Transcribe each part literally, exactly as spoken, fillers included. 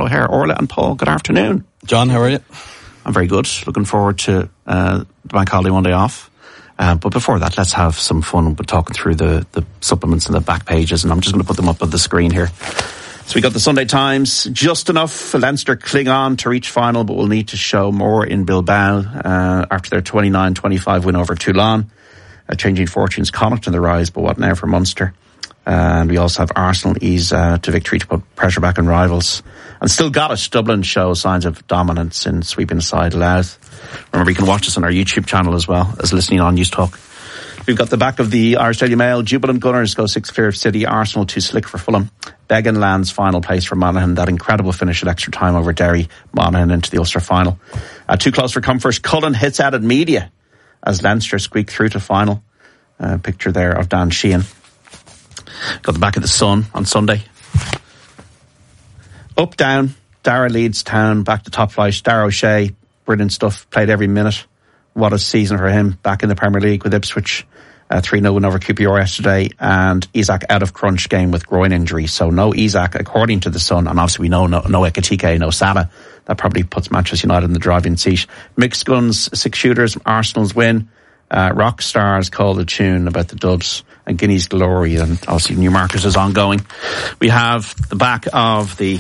here. Orla and Paul, good afternoon. John, how are you? I'm very good. Looking forward to uh, the bank holiday Monday off. Uh, but before that, let's have some fun with talking through the, the supplements and the back pages. And I'm just going to put them up on the screen here. So we got the Sunday Times, just enough for Leinster cling on to reach final, but will need to show more in Bilbao uh, after their twenty-nine twenty-five win over Toulon. Uh, changing fortunes, Connacht in the rise, but what now for Munster? Uh, and we also have Arsenal ease uh, to victory to put pressure back on rivals. And still got it, Dublin show signs of dominance in sweeping aside Louth. Remember, you can watch us on our YouTube channel as well as listening on News Talk. We've got the back of the Irish Daily Mail. Jubilant Gunners go six clear of City. Arsenal too slick for Fulham. Began lands final place for Monaghan. That incredible finish at extra time over Derry. Monaghan into the Ulster final. Uh, too close for comfort. Cullen hits out at media as Leinster squeak through to final. Uh, picture there of Dan Sheehan. Got the back of the Sun on Sunday. Up, down. Dara leads Town back to top flight. Dara O'Shea, brilliant stuff. Played every minute. What a season for him. Back in the Premier League with Ipswich. Uh, three nil win over Q P R yesterday. And Isaac out of crunch game with groin injury. So no Isaac, according to the Sun. And obviously we know no, no Ekitike, no Salah. That probably puts Manchester United in the driving seat. Mixed guns, six shooters. Arsenal's win. Uh, rock stars call the tune about the Dubs and Guinea's glory, and obviously Newmarket is ongoing. We have the back of the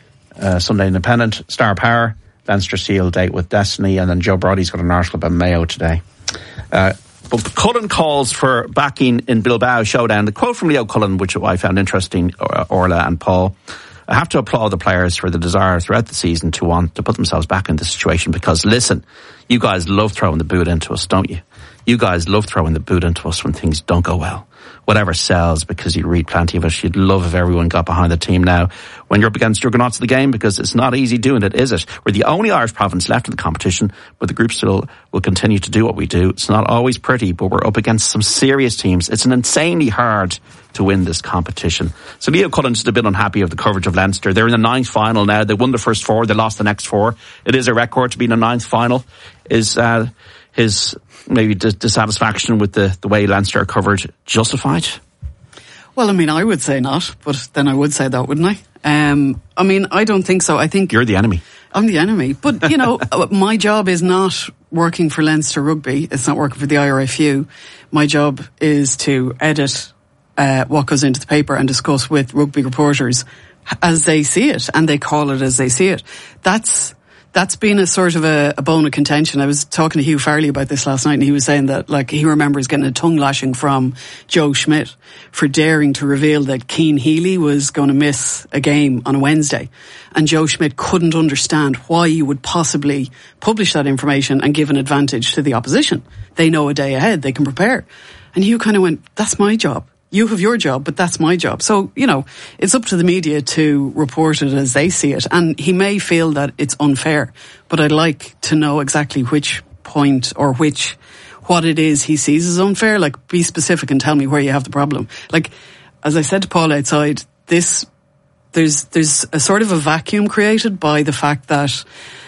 uh, Sunday Independent, Star Power, Leinster seal date with Destiny, and then Joe Brody's got an article about Mayo today. Uh, but Cullen calls for backing in Bilbao showdown. The quote from Leo Cullen, which I found interesting, Orla and Paul. I have to applaud the players for the desire throughout the season to want to put themselves back in this situation because, listen, you guys love throwing the boot into us, don't you? You guys love throwing the boot into us when things don't go well. Whatever sells, because you read plenty of it. You'd love if everyone got behind the team now when you're up against juggernauts of the game, because it's not easy doing it, is it? We're the only Irish province left in the competition, but the group still will continue to do what we do. It's not always pretty, but we're up against some serious teams. It's an insanely hard to win this competition. So Leo Cullen's a bit unhappy of the coverage of Leinster. They're in the ninth final now. They won the first four. They lost the next four. It is a record to be in the ninth final. Is uh, his maybe dis- dissatisfaction with the, the way Leinster are covered justified? Well, I mean, I would say not, but then I would say that, wouldn't I? Um, I mean, I don't think so. I think... You're the enemy. I'm the enemy. But, you know, my job is not working for Leinster Rugby. It's not working for the I R F U. My job is to edit uh, what goes into the paper and discuss with rugby reporters as they see it, and they call it as they see it. That's... That's been a sort of a, a bone of contention. I was talking to Hugh Farley about this last night, and he was saying that, like, he remembers getting a tongue lashing from Joe Schmidt for daring to reveal that Keane Healy was going to miss a game on a Wednesday. And Joe Schmidt couldn't understand why you would possibly publish that information and give an advantage to the opposition. They know a day ahead. They can prepare. And Hugh kind of went, that's my job. You have your job, but that's my job. So, you know, it's up to the media to report it as they see it. And he may feel that it's unfair, but I'd like to know exactly which point or which, what it is he sees as unfair. Like, be specific and tell me where you have the problem. Like, as I said to Paul outside, this, there's, there's a sort of a vacuum created by the fact that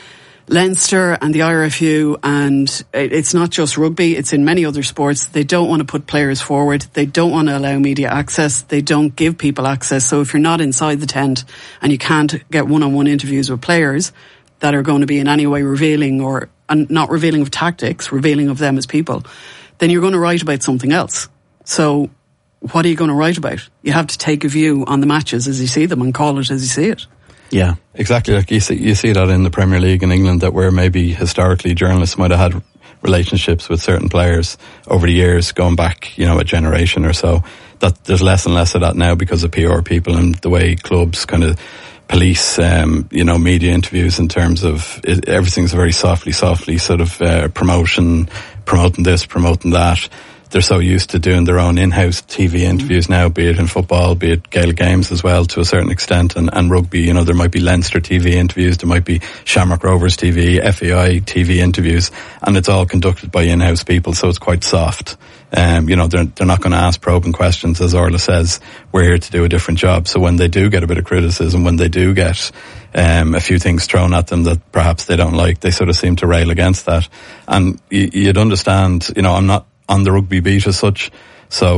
Leinster and the I R F U, and it's not just rugby, it's in many other sports, they don't want to put players forward, they don't want to allow media access, they don't give people access. So if you're not inside the tent and you can't get one-on-one interviews with players that are going to be in any way revealing or and not revealing of tactics, revealing of them as people, then you're going to write about something else. So what are you going to write about? You have to take a view on the matches as you see them and call it as you see it. Yeah, exactly. Like you see, you see that in the Premier League in England, that where maybe historically journalists might have had relationships with certain players over the years, going back, you know, a generation or so. That there's less and less of that now because of P R people and the way clubs kind of police, um, you know, media interviews in terms of it, everything's very softly, softly sort of uh, promotion, promoting this, promoting that. They're so used to doing their own in-house T V interviews now, be it in football, be it Gaelic games as well to a certain extent, and, and rugby. You know, there might be Leinster T V interviews, there might be Shamrock Rovers T V, F A I T V interviews, and it's all conducted by in-house people, so it's quite soft. Um, you know, they're, they're not going to ask probing questions, as Orla says. We're here to do a different job. So when they do get a bit of criticism, when they do get um, a few things thrown at them that perhaps they don't like, they sort of seem to rail against that. And you, you'd understand, you know, I'm not on the rugby beat as such, so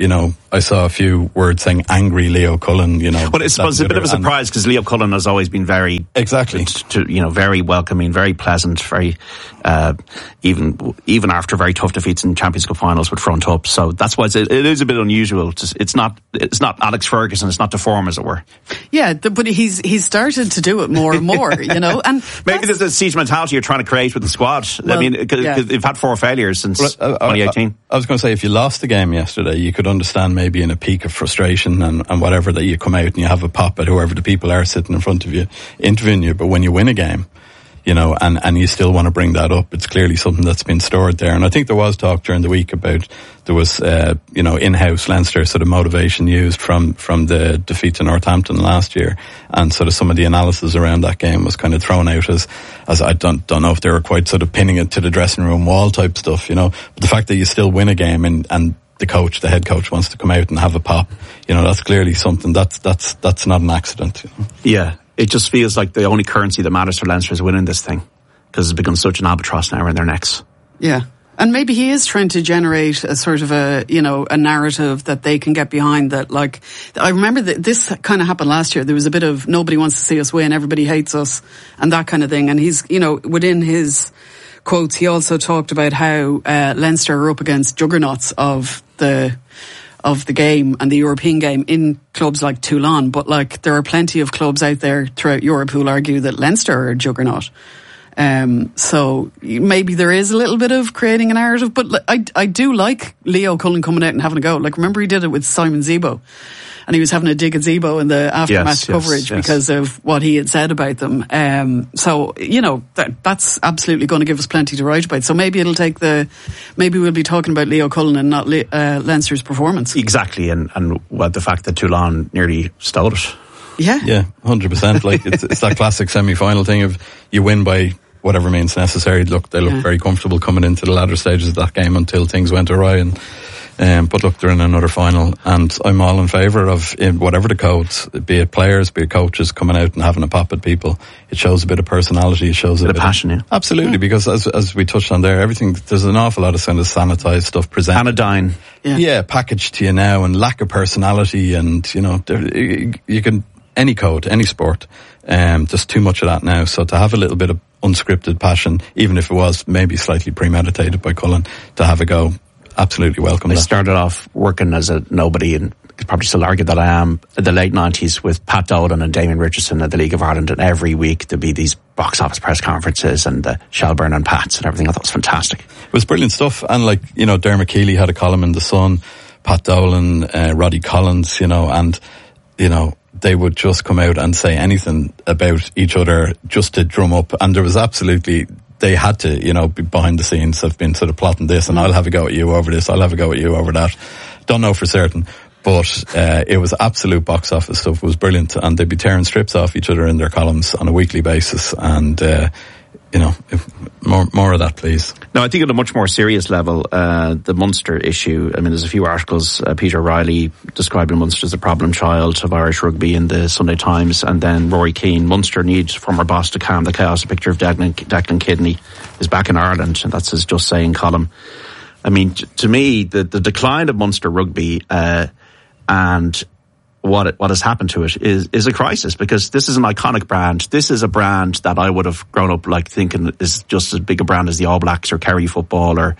you know, I saw a few words saying angry Leo Cullen, you know. Well, it's, it's a bit of a surprise because Leo Cullen has always been very... Exactly. To, you know, very welcoming, very pleasant, very, uh, even even after very tough defeats in Champions Cup finals would front up. So that's why it's, it is a bit unusual. It's not it's not Alex Ferguson, it's not the form, as it were. Yeah, but he's he's started to do it more and more, you know. And maybe there's a siege mentality you're trying to create with the squad. Well, I mean, cause, yeah. cause they've had four failures since well, uh, twenty eighteen. I, I was going to say, if you lost the game yesterday, you could understand maybe in a peak of frustration and, and whatever that you come out and you have a pop at whoever the people are sitting in front of you, interviewing you. But when you win a game, you know, and, and you still want to bring that up, it's clearly something that's been stored there. And I think there was talk during the week about, there was, uh, you know, in-house Leinster sort of motivation used from, from the defeat to Northampton last year. And sort of some of the analysis around that game was kind of thrown out as, as I don't, don't know if they were quite sort of pinning it to the dressing room wall type stuff, you know. But the fact that you still win a game and, and the coach, the head coach wants to come out and have a pop, you know, that's clearly something that's, that's, that's not an accident. You know? Yeah. It just feels like the only currency that matters for Leinster is winning this thing, because it's become such an albatross now around their necks. Yeah. And maybe he is trying to generate a sort of a, you know, a narrative that they can get behind that, like, I remember that this kind of happened last year. There was a bit of nobody wants to see us win, everybody hates us, and that kind of thing. And he's, you know, within his quotes, he also talked about how uh, Leinster are up against juggernauts of the... of the game and the European game in clubs like Toulon, but like there are plenty of clubs out there throughout Europe who'll argue that Leinster are a juggernaut. Um, so maybe there is a little bit of creating a narrative, but I, I do like Leo Cullen coming out and having a go. Like, remember he did it with Simon Zebo, and he was having a dig at Zebo in the aftermatch yes, coverage yes, yes. because of what he had said about them. Um, so, you know, that, that's absolutely going to give us plenty to write about. So maybe it'll take the, maybe we'll be talking about Leo Cullen and not Le, uh, Leinster's performance. Exactly. And, and well, the fact that Toulon nearly stole it. Yeah. Yeah, one hundred percent. Like, it's, it's that classic semi-final thing of you win by whatever means necessary. Look, they look yeah. very comfortable coming into the latter stages of that game until things went awry. And Um, but look, they're in another final, and I'm all in favour of in whatever the codes, be it players, be it coaches, coming out and having a pop at people. It shows a bit of personality. It shows a, a bit, bit of passion. Of, yeah. Absolutely, yeah. Because as as we touched on there, everything there's an awful lot of kind of sanitised stuff presented. Anodyne. Yeah. yeah, packaged to you now, and lack of personality, and you know, there, you can any code, any sport. Um, there's too much of that now. So to have a little bit of unscripted passion, even if it was maybe slightly premeditated by Cullen, to have a go. Absolutely welcome. I that. started off working as a nobody, and could probably still argue that I am, in the late nineties with Pat Dolan and Damien Richardson at the League of Ireland, and every week there'd be these box office press conferences and the Shelburne and Pats and everything. I thought it was fantastic. It was brilliant stuff. And like, you know, Dermot Keely had a column in The Sun, Pat Dolan, uh, Roddy Collins, you know, and, you know, they would just come out and say anything about each other just to drum up. And there was absolutely... They had to, you know, be behind the scenes have been sort of plotting this, and I'll have a go at you over this, I'll have a go at you over that. Don't know for certain, but uh, it was absolute box office stuff. It was brilliant, and they'd be tearing strips off each other in their columns on a weekly basis, and uh, you know, if, more more of that, please. No, I think at a much more serious level, uh, the Munster issue. I mean, there's a few articles. Uh, Peter Riley describing Munster as a problem child of Irish rugby in the Sunday Times, and then Rory Keane, Munster needs former boss to calm the chaos. A picture of Declan, Declan Kidney is back in Ireland, and that's his Just Saying column. I mean, t- to me, the, the decline of Munster rugby uh, and what it, what has happened to it is is a crisis, because this is an iconic brand. This is a brand that I would have grown up like thinking is just as big a brand as the All Blacks or Kerry football or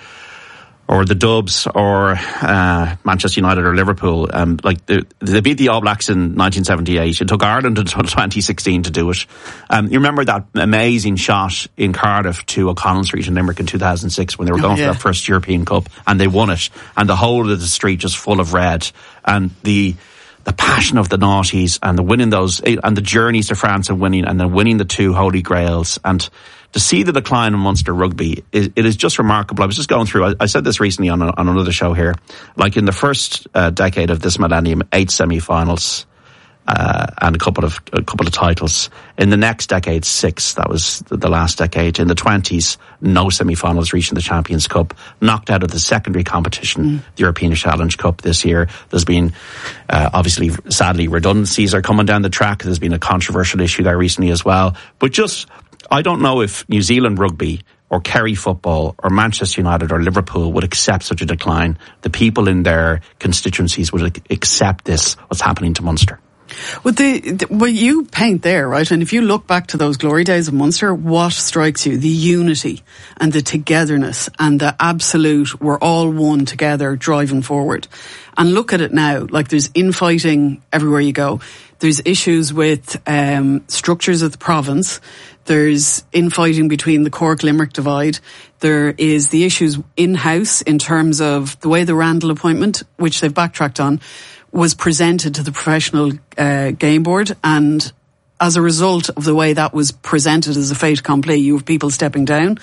or the Dubs or uh, Manchester United or Liverpool. Um, like they, they beat the All Blacks in nineteen seventy-eight. It took Ireland until twenty sixteen to do it. Um, you remember that amazing shot in Cardiff to O'Connell Street in Limerick in two thousand six when they were going oh, yeah. for that first European Cup, and they won it, and the whole of the street just full of red, and the the passion of the noughties and the winning those, and the journeys to France and winning, and then winning the two Holy Grails. And to see the decline in Munster rugby, it, it is just remarkable. I was just going through, I, I said this recently on, a, on another show here, like in the first uh, decade of this millennium, eight semi-finals, uh, and a couple of, a couple of titles. In the next decade, six. That was the, the last decade. In the twenties, no semi-finals reaching the Champions Cup. Knocked out of the secondary competition, mm. the European Challenge Cup this year. There's been, uh, obviously, sadly, redundancies are coming down the track. There's been a controversial issue there recently as well. But just, I don't know if New Zealand rugby or Kerry football or Manchester United or Liverpool would accept such a decline. The people in their constituencies would accept this, what's happening to Munster. Well, the, the, well, you paint there, right? And if you look back to those glory days of Munster, what strikes you? The unity and the togetherness and the absolute, we're all one together driving forward. And look at it now, like there's infighting everywhere you go. There's issues with um, structures of the province. There's infighting between the Cork-Limerick divide. There is the issues in-house in terms of the way the Randall appointment, which they've backtracked on, was presented to the professional uh, game board. And as a result of the way that was presented as a fait accompli, you have people stepping down.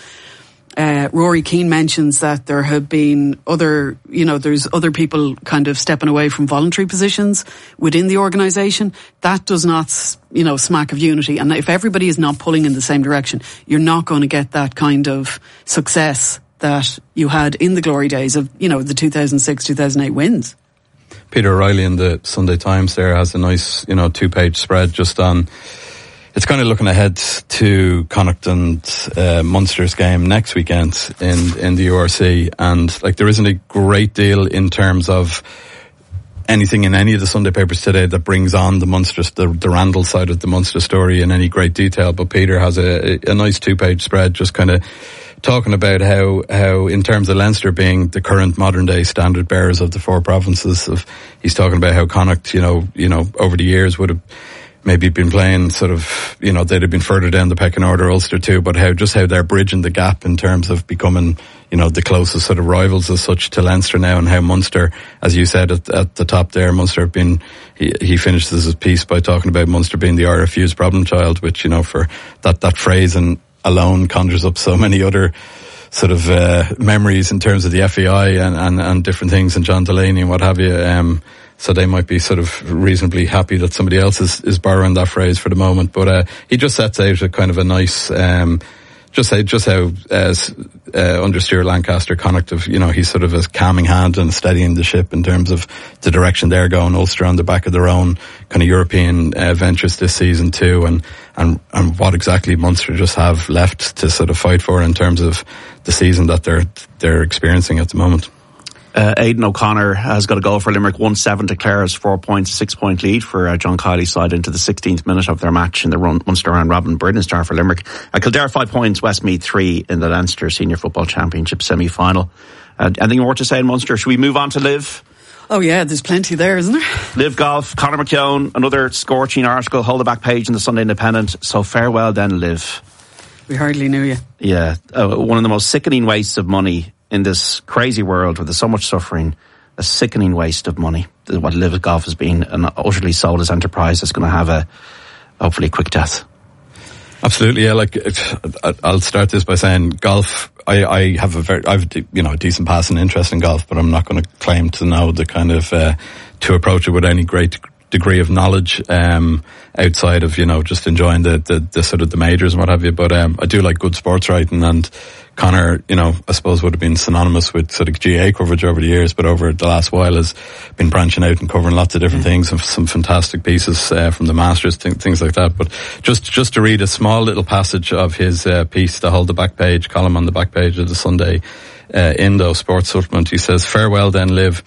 Uh, Rory Keane mentions that there have been other, you know, there's other people kind of stepping away from voluntary positions within the organisation. That does not, you know, smack of unity. And if everybody is not pulling in the same direction, you're not going to get that kind of success that you had in the glory days of, you know, the two thousand six, two thousand eight wins. Peter O'Reilly in the Sunday Times there has a nice, you know, two-page spread just on. It's kind of looking ahead to Connacht and uh, Munster's game next weekend in, in the U R C, and like there isn't a great deal in terms of anything in any of the Sunday papers today that brings on the Munster, the, the Randall side of the Munster story in any great detail. But Peter has a, a nice two-page spread just kind of talking about how, how in terms of Leinster being the current modern day standard bearers of the four provinces, of, he's talking about how Connacht, you know, you know, over the years would have maybe been playing sort of, you know, they'd have been further down the pecking order, Ulster too, but how, just how they're bridging the gap in terms of becoming, you know, the closest sort of rivals as such to Leinster now, and how Munster, as you said at, at the top there, Munster have been, he, he finishes his piece by talking about Munster being the R F U's problem child, which, you know, for that, that phrase and alone conjures up so many other sort of, uh, memories in terms of the F A I and, and, and different things, and John Delaney and what have you. Um, So they might be sort of reasonably happy that somebody else is, is borrowing that phrase for the moment. But uh, he just sets out a kind of a nice, um, just how, just how uh, uh, under Stuart Lancaster, Connacht, of, you know, he's sort of a calming hand and steadying the ship in terms of the direction they're going. Ulster on the back of their own kind of European uh, ventures this season too, and, and and what exactly Munster just have left to sort of fight for in terms of the season that they're they're experiencing at the moment. Uh, Aidan O'Connor has got a goal for Limerick. one seven declares four points, six point lead for uh, John Kiley's side into the sixteenth minute of their match in the run, Munster round robin. Brilliant start for Limerick. Uh, Kildare five points, Westmeath three in the Leinster Senior Football Championship semi-final. Uh, anything more to say in Munster? Should we move on to Liv? Oh yeah, there's plenty there, isn't there? Liv Golf, Conor McKeown, another scorching article, hold the back page in the Sunday Independent. So farewell then, Liv. We hardly knew you. Yeah, uh, one of the most sickening wastes of money in this crazy world where there's so much suffering, a sickening waste of money. What Liv Golf has been, an utterly soulless enterprise that's going to have a, hopefully, quick death. Absolutely, yeah. Like, I'll start this by saying golf, I, I have a very, I've, you know, a decent passing interest in golf, but I'm not going to claim to know the kind of, uh, to approach it with any great degree of knowledge, um, outside of, you know, just enjoying the, the, the sort of the majors and what have you. But, um, I do like good sports writing, and Conor, you know, I suppose would have been synonymous with sort of G A coverage over the years, but over the last while has been branching out and covering lots of different mm. things, and some fantastic pieces, uh, from the Masters, th- things like that. But just, just to read a small little passage of his, uh, piece to hold the back page, column on the back page of the Sunday, uh, Indo Sports Supplement. He says, farewell then, Liv.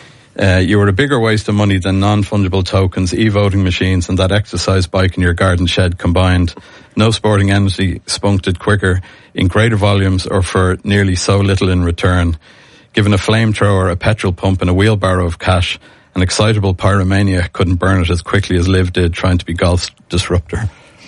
Uh, you were a bigger waste of money than non-fungible tokens, e-voting machines, and that exercise bike in your garden shed combined. No sporting entity spunked it quicker, in greater volumes, or for nearly so little in return. Given a flamethrower, a petrol pump, and a wheelbarrow of cash, an excitable pyromania couldn't burn it as quickly as Liv did trying to be golf's disruptor.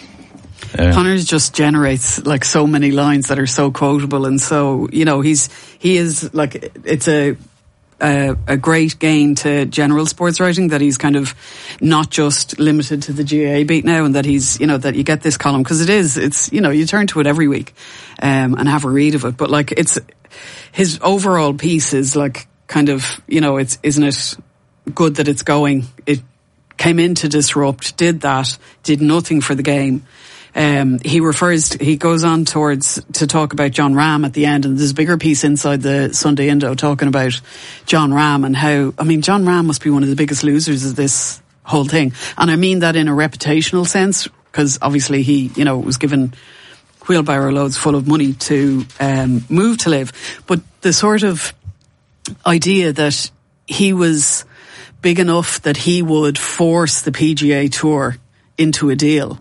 Uh, Connors just generates like so many lines that are so quotable, and so, you know, he's he is like, it's a A, a great gain to general sports writing that he's kind of not just limited to the G A A beat now, and that he's, you know, that you get this column, because it is, it's, you know, you turn to it every week um, and have a read of it. But like, it's, his overall piece is like kind of, you know, it's, isn't it good that it's going? It came in to disrupt, did that, did nothing for the game. Um, he refers, to, he goes on towards to talk about John Ram at the end, and there's a bigger piece inside the Sunday Indo talking about John Ram and how, I mean, John Ram must be one of the biggest losers of this whole thing. And I mean that in a reputational sense, because obviously he, you know, was given wheelbarrow loads full of money to um, move to Live. But the sort of idea that he was big enough that he would force the P G A Tour into a deal.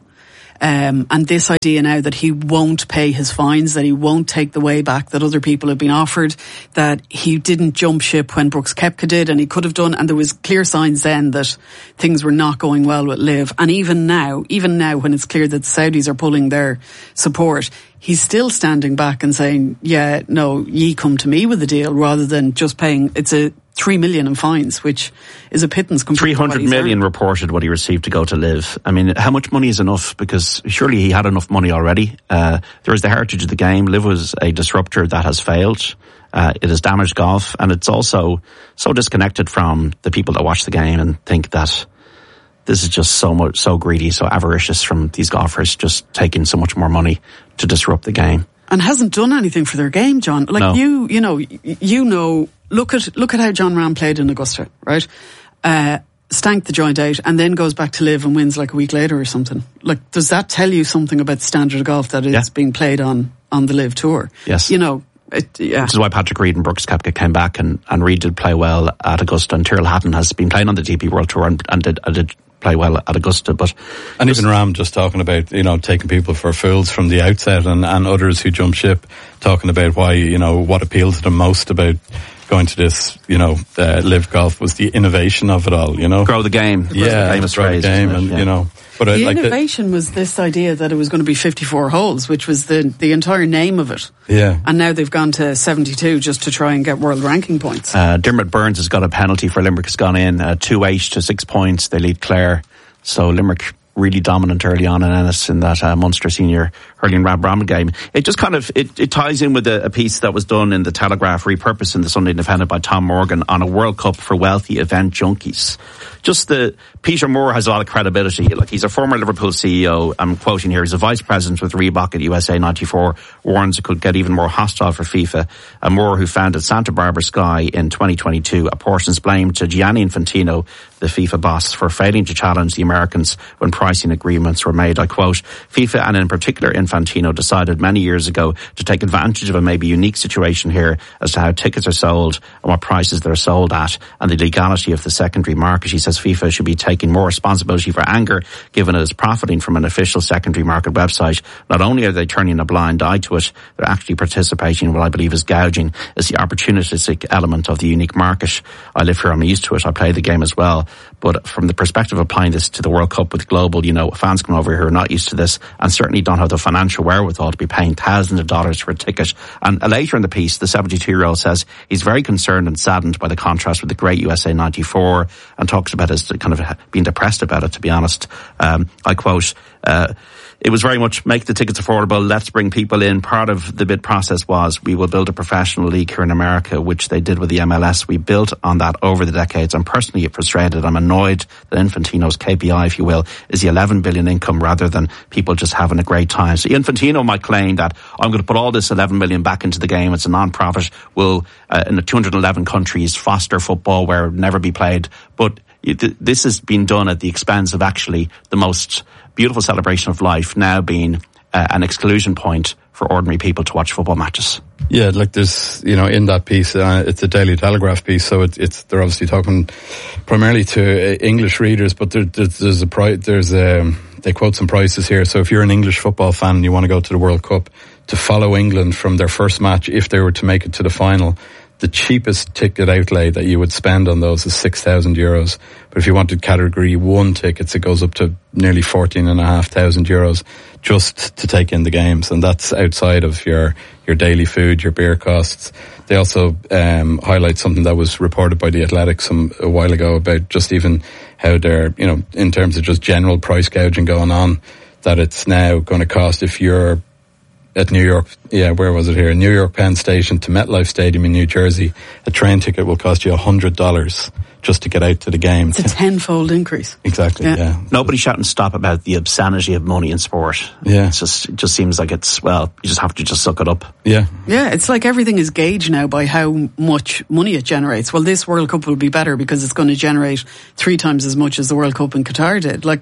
Um, and this idea now that he won't pay his fines, that he won't take the way back that other people have been offered, that he didn't jump ship when Brooks Koepka did, and he could have done, and there was clear signs then that things were not going well with Liv. And even now, even now when it's clear that the Saudis are pulling their support, he's still standing back and saying, yeah, no, ye come to me with the deal, rather than just paying, it's a three million in fines, which is a pittance compared three hundred to what he's million earned. reported what he received to go to Live. I mean, how much money is enough? Because surely he had enough money already. Uh, there is the heritage of the game. Live was a disruptor that has failed. Uh, it has damaged golf, and it's also so disconnected from the people that watch the game and think that this is just so much, so greedy, so avaricious from these golfers, just taking so much more money to disrupt the game. And hasn't done anything for their game, John. Like No. you, you know, you know, look at, look at how John Ram played in Augusta, right? Uh, stank the joint out and then goes back to Live and wins like a week later or something. Like, does that tell you something about the standard of golf that is Yeah. being played on, on the Live Tour? Yes. You know, it, yeah. Which is why Patrick Reed and Brooks Koepka came back, and, and Reed did play well at Augusta, and Tyrrell Hatton has been playing on the D P World Tour and, and did, uh, did play well at Augusta. But And even Ram just talking about, you know, taking people for fools from the outset, and, and others who jump ship, talking about why, you know, what appealed to them most about going to this, you know, uh, Live Golf was the innovation of it all, you know. grow the game. That's Yeah, the famous grow the phrase, game, isn't it? and, Yeah. you know. But I, The like innovation was this idea that it was going to be fifty-four holes, which was the, the entire name of it. Yeah. And now they've gone to seventy-two just to try and get world ranking points. Uh, Dermot Burns has got a penalty for Limerick. Has gone in uh, two eight to six points. They lead Clare. So Limerick really dominant early on in Ennis in that uh, Munster senior hurling Rab Brahman game. It just kind of, it, it ties in with a, a piece that was done in the Telegraph, repurposed in the Sunday Independent by Tom Morgan on a World Cup for wealthy event junkies. Just the, Peter Moore has a lot of credibility. Like, he's a former Liverpool C E O. I'm quoting here. He's a vice president with Reebok at U S A ninety-four. Warns it could get even more hostile for FIFA. And Moore, who founded Santa Barbara Sky in twenty twenty-two, apportions blame to Gianni Infantino, the FIFA boss, for failing to challenge the Americans when pricing agreements were made. I quote, FIFA and in particular Infantino decided many years ago to take advantage of a maybe unique situation here as to how tickets are sold and what prices they're sold at and the legality of the secondary market. He says FIFA should be taking more responsibility for anger given it is profiting from an official secondary market website. Not only are they turning a blind eye to it, they're actually participating in what I believe is gouging, is the opportunistic element of the unique market. I live here, I'm used to it, I play the game as well. But from the perspective of applying this to the World Cup with global, you know, fans come over here who are not used to this and certainly don't have the financial wherewithal to be paying thousands of dollars for a ticket. And later in the piece, the seventy-two-year-old says he's very concerned and saddened by the contrast with the great U S A ninety-four and talks about his kind of being depressed about it, to be honest. Um, I quote, uh, it was very much make the tickets affordable, let's bring people in. Part of the bid process was we will build a professional league here in America, which they did with the M L S. We built on that over the decades. I'm personally frustrated. I'm annoyed that Infantino's K P I, if you will, is the eleven billion income rather than people just having a great time. So Infantino might claim that I'm going to put all this eleven million back into the game. It's a non-profit. Will uh, in the two hundred eleven countries foster football where it would never be played. But this has been done at the expense of actually the most beautiful celebration of life now being uh, an exclusion point for ordinary people to watch football matches. Yeah, like there's, you know, in that piece, uh, it's a Daily Telegraph piece, so it, it's they're obviously talking primarily to uh, English readers, but there, there's, there's a pri- there's a, they quote some prices here. So if you're an English football fan and you want to go to the World Cup to follow England from their first match, if they were to make it to the final, the cheapest ticket outlay that you would spend on those is six thousand euros. But if you wanted category one tickets, it goes up to nearly fourteen and a half thousand euros just to take in the games. And that's outside of your, your daily food, your beer costs. They also, um, highlight something that was reported by The Athletic some, a while ago about just even how they're, you know, in terms of just general price gouging going on, that it's now going to cost, if you're at New York, yeah, where was it here? New York Penn Station to MetLife Stadium in New Jersey, a train ticket will cost you a hundred dollars just to get out to the game. It's a tenfold increase. Exactly, yeah. yeah. Nobody shouting stop about the obscenity of money in sport. Yeah. It's just, it just seems like it's, well, you just have to just suck it up. Yeah. Yeah, it's like everything is gauged now by how much money it generates. Well, this World Cup will be better because it's going to generate three times as much as the World Cup in Qatar did. Like,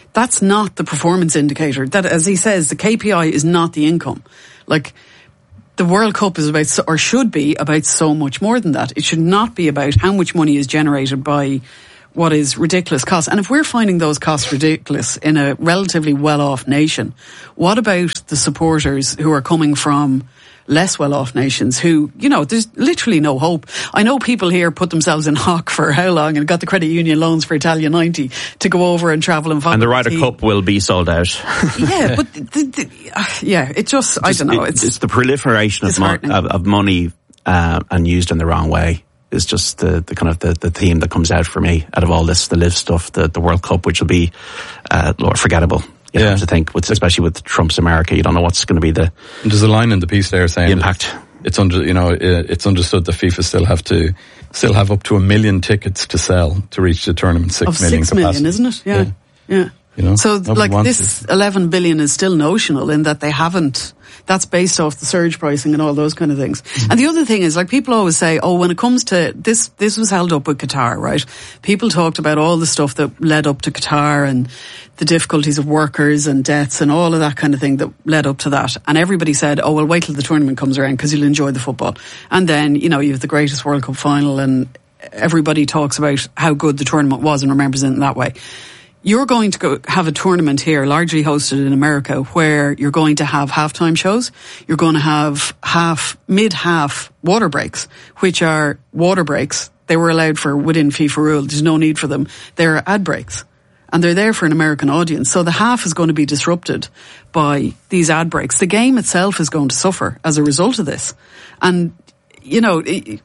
That's not the performance indicator. That, as he says, the K P I is not the income. Like, the World Cup is about, or should be about so much more than that. It should not be about how much money is generated by what is ridiculous costs. And if we're finding those costs ridiculous in a relatively well-off nation, what about the supporters who are coming from less well-off nations who, you know, there's literally no hope. I know people here put themselves in hock for how long and got the credit union loans for Italia ninety to go over and travel and follow. And the Ryder Cup will be sold out. Yeah, but the, the, uh, yeah, it just, just, I don't know. It's, it's the proliferation of, mo- of, of money uh, and used in the wrong way. Is just the, the kind of the, the theme that comes out for me out of all this, the live stuff, the, the World Cup, which will be uh, forgettable. You yeah. have to think, with, especially with Trump's America, you don't know what's going to be the. And there's a line in the piece there saying the impact. It's under, you know, it's understood that FIFA still have to still have up to a million tickets to sell to reach the tournament six of million six capacity. million, isn't it? Yeah, yeah. yeah. You know, so like this it. eleven billion is still notional in that they haven't. That's based off the surge pricing and all those kind of things. Mm-hmm. And the other thing is, like, people always say, oh, when it comes to this, this was held up with Qatar, right? People talked about all the stuff that led up to Qatar and the difficulties of workers and deaths and all of that kind of thing that led up to that. And everybody said, oh, well, wait till the tournament comes around because you'll enjoy the football. And then, you know, you have the greatest World Cup final and everybody talks about how good the tournament was and remembers it in that way. You're going to go have a tournament here, largely hosted in America, where you're going to have halftime shows. You're going to have half, mid-half water breaks, which are water breaks. They were allowed for within FIFA rule. There's no need for them. They're ad breaks. And they're there for an American audience. So the half is going to be disrupted by these ad breaks. The game itself is going to suffer as a result of this. And, you know,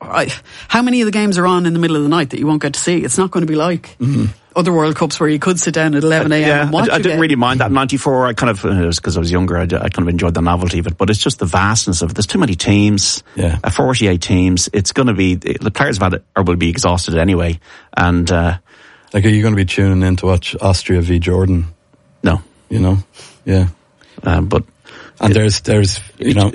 how many of the games are on in the middle of the night that you won't get to see? It's not going to be like mm-hmm. other World Cups where you could sit down at eleven a.m. yeah, and watch I, I didn't game. really mind that. ninety-four, I kind of, it was because I was younger, I, I kind of enjoyed the novelty of it, but it's just the vastness of it. There's too many teams, yeah. uh, forty-eight teams. It's going to be, the players have had it, or will be exhausted anyway. And, uh, like, are you going to be tuning in to watch Austria v Jordan? No. You know? Yeah. Um, but. And it, there's, there's, you know,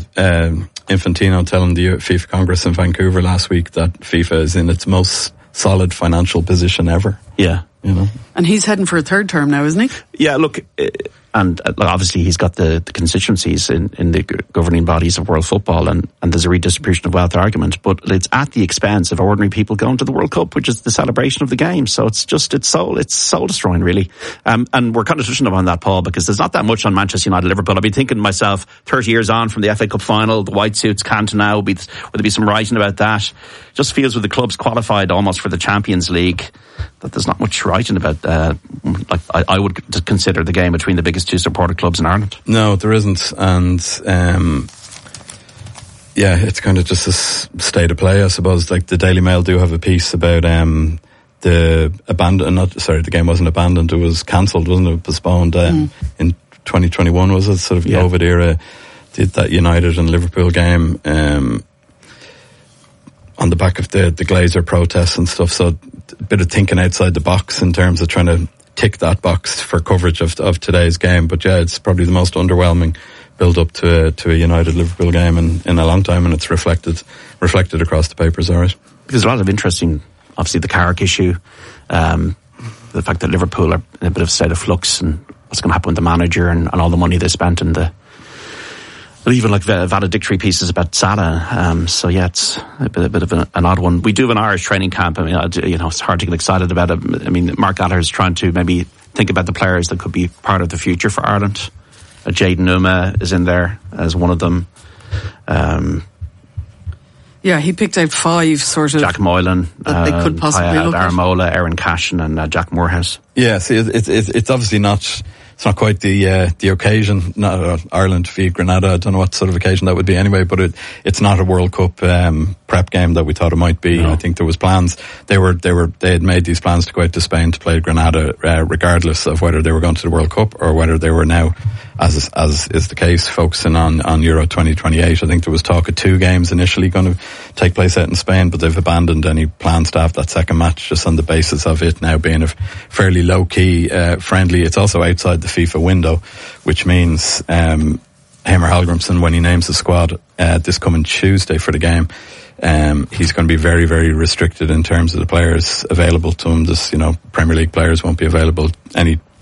um, Infantino telling the FIFA Congress in Vancouver last week that FIFA is in its most solid financial position ever. Yeah. You know? And he's heading for a third term now, isn't he? Yeah, look, uh, and uh, obviously he's got the, the constituencies in, in the governing bodies of world football, and, and there's a redistribution of wealth argument, but it's at the expense of ordinary people going to the World Cup, which is the celebration of the game. So it's just, it's soul, it's soul destroying, really. Um, and we're kind of touching upon that, Paul, because there's not that much on Manchester United Liverpool. I've been thinking to myself, thirty years on from the F A Cup final, the white suits can't now, be, will there be some writing about that? Just feels with the clubs qualified almost for the Champions League, that there's not much writing about, uh, like I, I would consider the game between the biggest two supported clubs in Ireland. No, there isn't. And, um, yeah, it's kind of just a state of play, I suppose. Like, the Daily Mail do have a piece about, um, the abandon, not, sorry, the game wasn't abandoned, it was cancelled, wasn't it? Postponed, um, mm. in twenty twenty-one, was it? Sort of yeah. COVID era, did that United and Liverpool game, um, on the back of the, the Glazer protests and stuff. So a bit of thinking outside the box in terms of trying to tick that box for coverage of of today's game. But yeah, it's probably the most underwhelming build up to a, to a United Liverpool game in, in a long time, and it's reflected reflected across the papers, all right. There's a lot of interesting, obviously the Carrick issue, um, the fact that Liverpool are in a bit of a state of flux, and what's going to happen with the manager and, and all the money they spent in the. Even like valedictory pieces about Salah. Um, so yeah, it's a bit, a bit of an, an odd one. We do have an Irish training camp. I mean, you know, it's hard to get excited about it. I mean, Mark Gallagher is trying to maybe think about the players that could be part of the future for Ireland. Uh, Jayden Numa is in there as one of them. Um, yeah, he picked out five sort of. Jack Moylan. That they uh, could possibly look at. Aramola, Aaron Cashin and uh, Jack Moorhouse. Yeah, see, it, it, it's obviously not... It's not quite the uh, the occasion. Not uh, Ireland v Grenada. I don't know what sort of occasion that would be anyway. But it it's not a World Cup um, prep game that we thought it might be. No. I think there was plans. They were they were they had made these plans to go out to Spain to play Grenada, uh, regardless of whether they were going to the World Cup or whether they were now, as as is the case, focusing on on Euro twenty twenty-eight. I think there was talk of two games initially going to take place out in Spain, but they've abandoned any plans to have that second match just on the basis of it now being a fairly low key uh, friendly. It's also outside the FIFA window, which means um, Heimir Hallgrímsson, when he names the squad uh, this coming Tuesday for the game, um, he's going to be very, very restricted in terms of the players available to him. This, you know, Premier League players won't be available. Any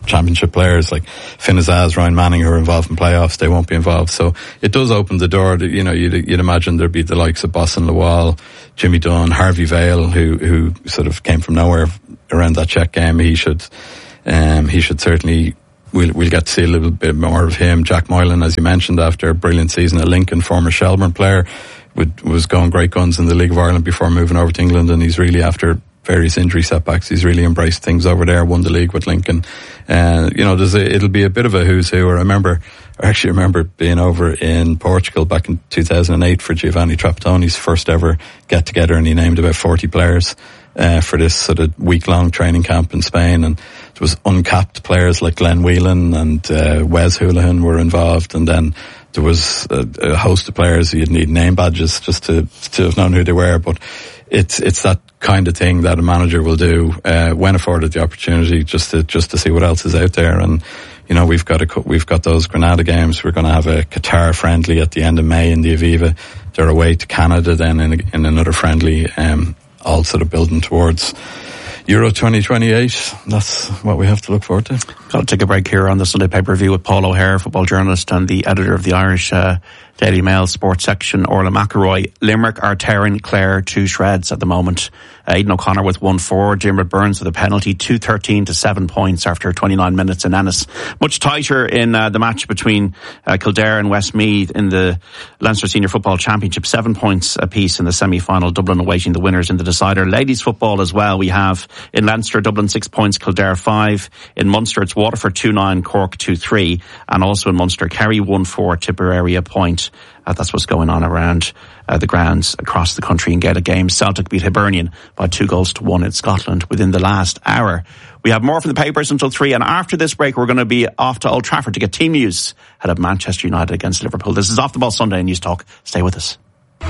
championship players like Finn Azaz, Ryan Manning, who are involved in playoffs. They won't be involved. So it does open the door to, you know, you'd, you'd imagine there'd be the likes of Boston Lawal, Jimmy Dunn, Harvey Vale, who, who sort of came from nowhere around that Czech game. He should, um, he should certainly, we'll, we'll get to see a little bit more of him. Jack Moylan, as you mentioned, after a brilliant season at Lincoln, former Shelbourne player, would, was going great guns in the League of Ireland before moving over to England, and he's really, after various injury setbacks, he's really embraced things over there, won the league with Lincoln. Uh, you know, there's a, it'll be a bit of a who's who. I remember, I actually remember being over in Portugal back in two thousand eight for Giovanni Trapattoni's first ever get together, and he named about forty players, uh, for this sort of week long training camp in Spain, and there was uncapped players like Glenn Whelan and, uh, Wes Houlihan were involved, and then there was a, a host of players who you'd need name badges just to, to have known who they were, but it's, it's that kind of thing that a manager will do, uh, when afforded the opportunity, just to, just to see what else is out there. And, you know, we've got a, we've got those Grenada games. We're going to have a Qatar friendly at the end of May in the Aviva. They're away to Canada then in, a, in another friendly, um, all sort of building towards Euro twenty twenty-eight. That's what we have to look forward to. Got to take a break here on the Sunday Paper Review with Paul O'Hare, football journalist and the editor of the Irish uh, Daily Mail sports section. Orla McElroy. Limerick are tearing Clare to shreds at the moment. Uh, Aidan O'Connor with one four, Diarmuid Burns with a penalty, two thirteen to seven points after twenty-nine minutes in Ennis. Much tighter in uh, the match between uh, Kildare and Westmeath in the Leinster Senior Football Championship. Seven points apiece in the semi-final. Dublin awaiting the winners in the decider. Ladies football as well. We have in Leinster, Dublin six points, Kildare five. In Munster, it's Waterford two nine, Cork two three. And also in Munster, Kerry one four, Tipperary a point. Uh, that's what's going on around uh, the grounds across the country in Gaelic games. Celtic beat Hibernian by two goals to one in Scotland within the last hour. We have more from the papers until three, and after this break we're going to be off to Old Trafford to get team news ahead of Manchester United against Liverpool. This is Off the Ball Sunday News Talk. Stay with us.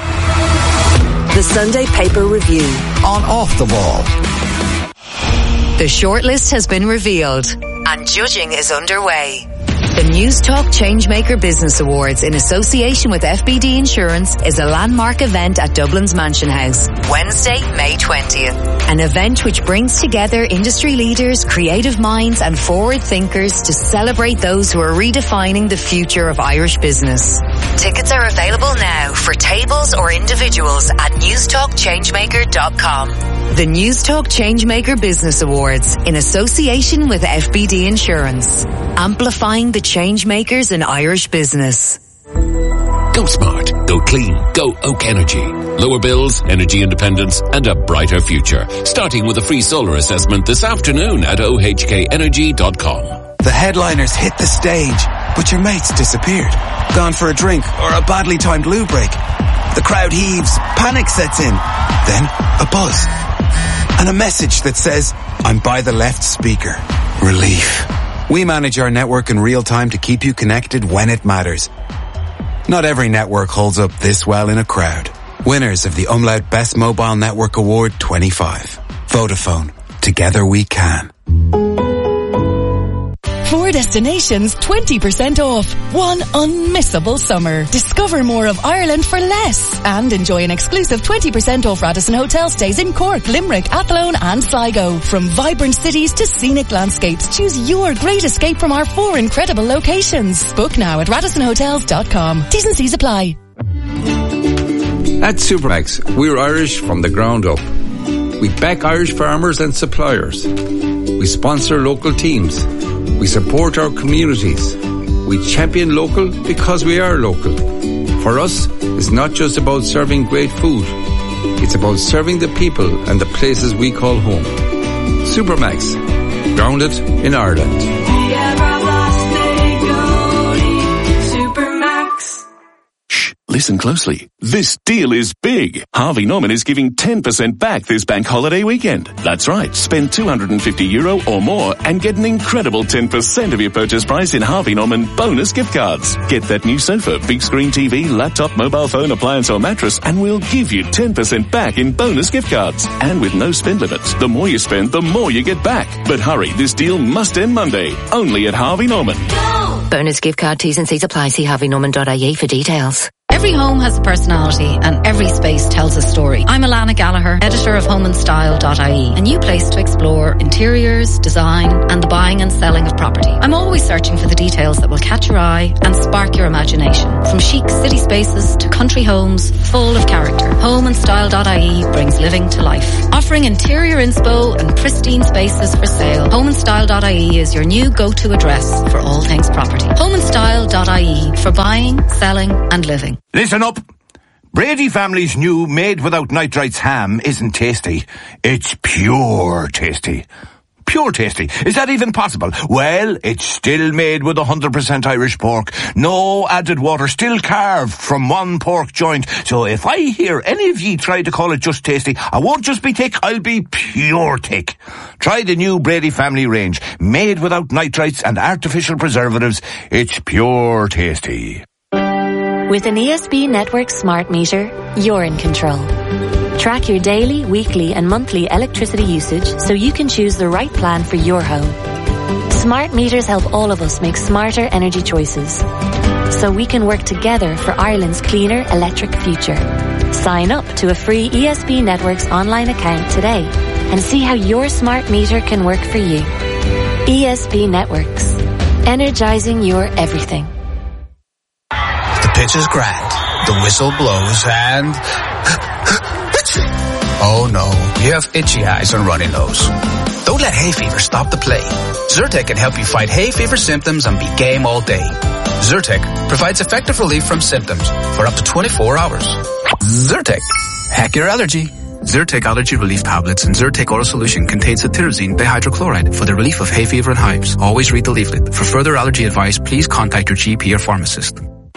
The Sunday Paper Review on Off the Ball. The shortlist has been revealed and judging is underway. The News Talk Changemaker Business Awards in association with F B D Insurance is a landmark event at Dublin's Mansion House, Wednesday, May twentieth. An event which brings together industry leaders, creative minds and forward thinkers to celebrate those who are redefining the future of Irish business. Tickets are available now for tables or individuals at news talk changemaker dot com. The News Talk Changemaker Business Awards in association with F B D Insurance. Amplifying the changemakers in Irish business. Go smart, go clean, go Oak Energy. Lower bills, energy independence and a brighter future. Starting with a free solar assessment this afternoon at o h k energy dot com. The headliners hit the stage, but your mates disappeared. Gone for a drink or a badly timed loo break. The crowd heaves, panic sets in. Then a buzz. And a message that says, I'm by the left speaker. Relief. We manage our network in real time to keep you connected when it matters. Not every network holds up this well in a crowd. Winners of the Umlaut Best Mobile Network Award twenty-five. Vodafone. Together we can. Four destinations, twenty percent off. One unmissable summer. Discover more of Ireland for less. And enjoy an exclusive twenty percent off Radisson Hotel stays in Cork, Limerick, Athlone and Sligo. From vibrant cities to scenic landscapes, choose your great escape from our four incredible locations. Book now at radisson hotels dot com. T's and C's apply. At Supermax, we're Irish from the ground up. We back Irish farmers and suppliers. We sponsor local teams. We support our communities. We champion local because we are local. For us, it's not just about serving great food. It's about serving the people and the places we call home. Supermax, grounded in Ireland. Listen closely. This deal is big. Harvey Norman is giving ten percent back this bank holiday weekend. That's right. Spend two hundred fifty euro or more and get an incredible ten percent of your purchase price in Harvey Norman bonus gift cards. Get that new sofa, big screen T V, laptop, mobile phone, appliance or mattress and we'll give you ten percent back in bonus gift cards. And with no spend limits. The more you spend, the more you get back. But hurry, this deal must end Monday. Only at Harvey Norman. Bonus gift card T's and C's apply. See harvey norman dot I E for details. Every home has a personality and every space tells a story. I'm Alana Gallagher, editor of home and style dot I E, a new place to explore interiors, design and the buying and selling of property. I'm always searching for the details that will catch your eye and spark your imagination. From chic city spaces to country homes full of character, home and style dot I E brings living to life. Offering interior inspo and pristine spaces for sale, home and style dot I E is your new go-to address for all things property. home and style dot I E for buying, selling and living. Listen up. Brady family's new made without nitrites ham isn't tasty. It's pure tasty. Pure tasty. Is that even possible? Well, it's still made with one hundred percent Irish pork. No added water, still carved from one pork joint. So if I hear any of ye try to call it just tasty, I won't just be thick, I'll be pure thick. Try the new Brady family range. Made without nitrites and artificial preservatives. It's pure tasty. With an E S B Network smart meter, you're in control. Track your daily, weekly and monthly electricity usage so you can choose the right plan for your home. Smart meters help all of us make smarter energy choices so we can work together for Ireland's cleaner electric future. Sign up to a free E S B Networks online account today and see how your smart meter can work for you. E S B Networks. Energizing your everything. The pitch is grand. The whistle blows and... oh no, you have itchy eyes and runny nose. Don't let hay fever stop the play. Zyrtec can help you fight hay fever symptoms and be game all day. Zyrtec provides effective relief from symptoms for up to twenty-four hours. Zyrtec. Hack your allergy. Zyrtec Allergy Relief Tablets and Zyrtec Oral Solution contains cetirizine dihydrochloride for the relief of hay fever and hives. Always read the leaflet. For further allergy advice, please contact your G P or pharmacist.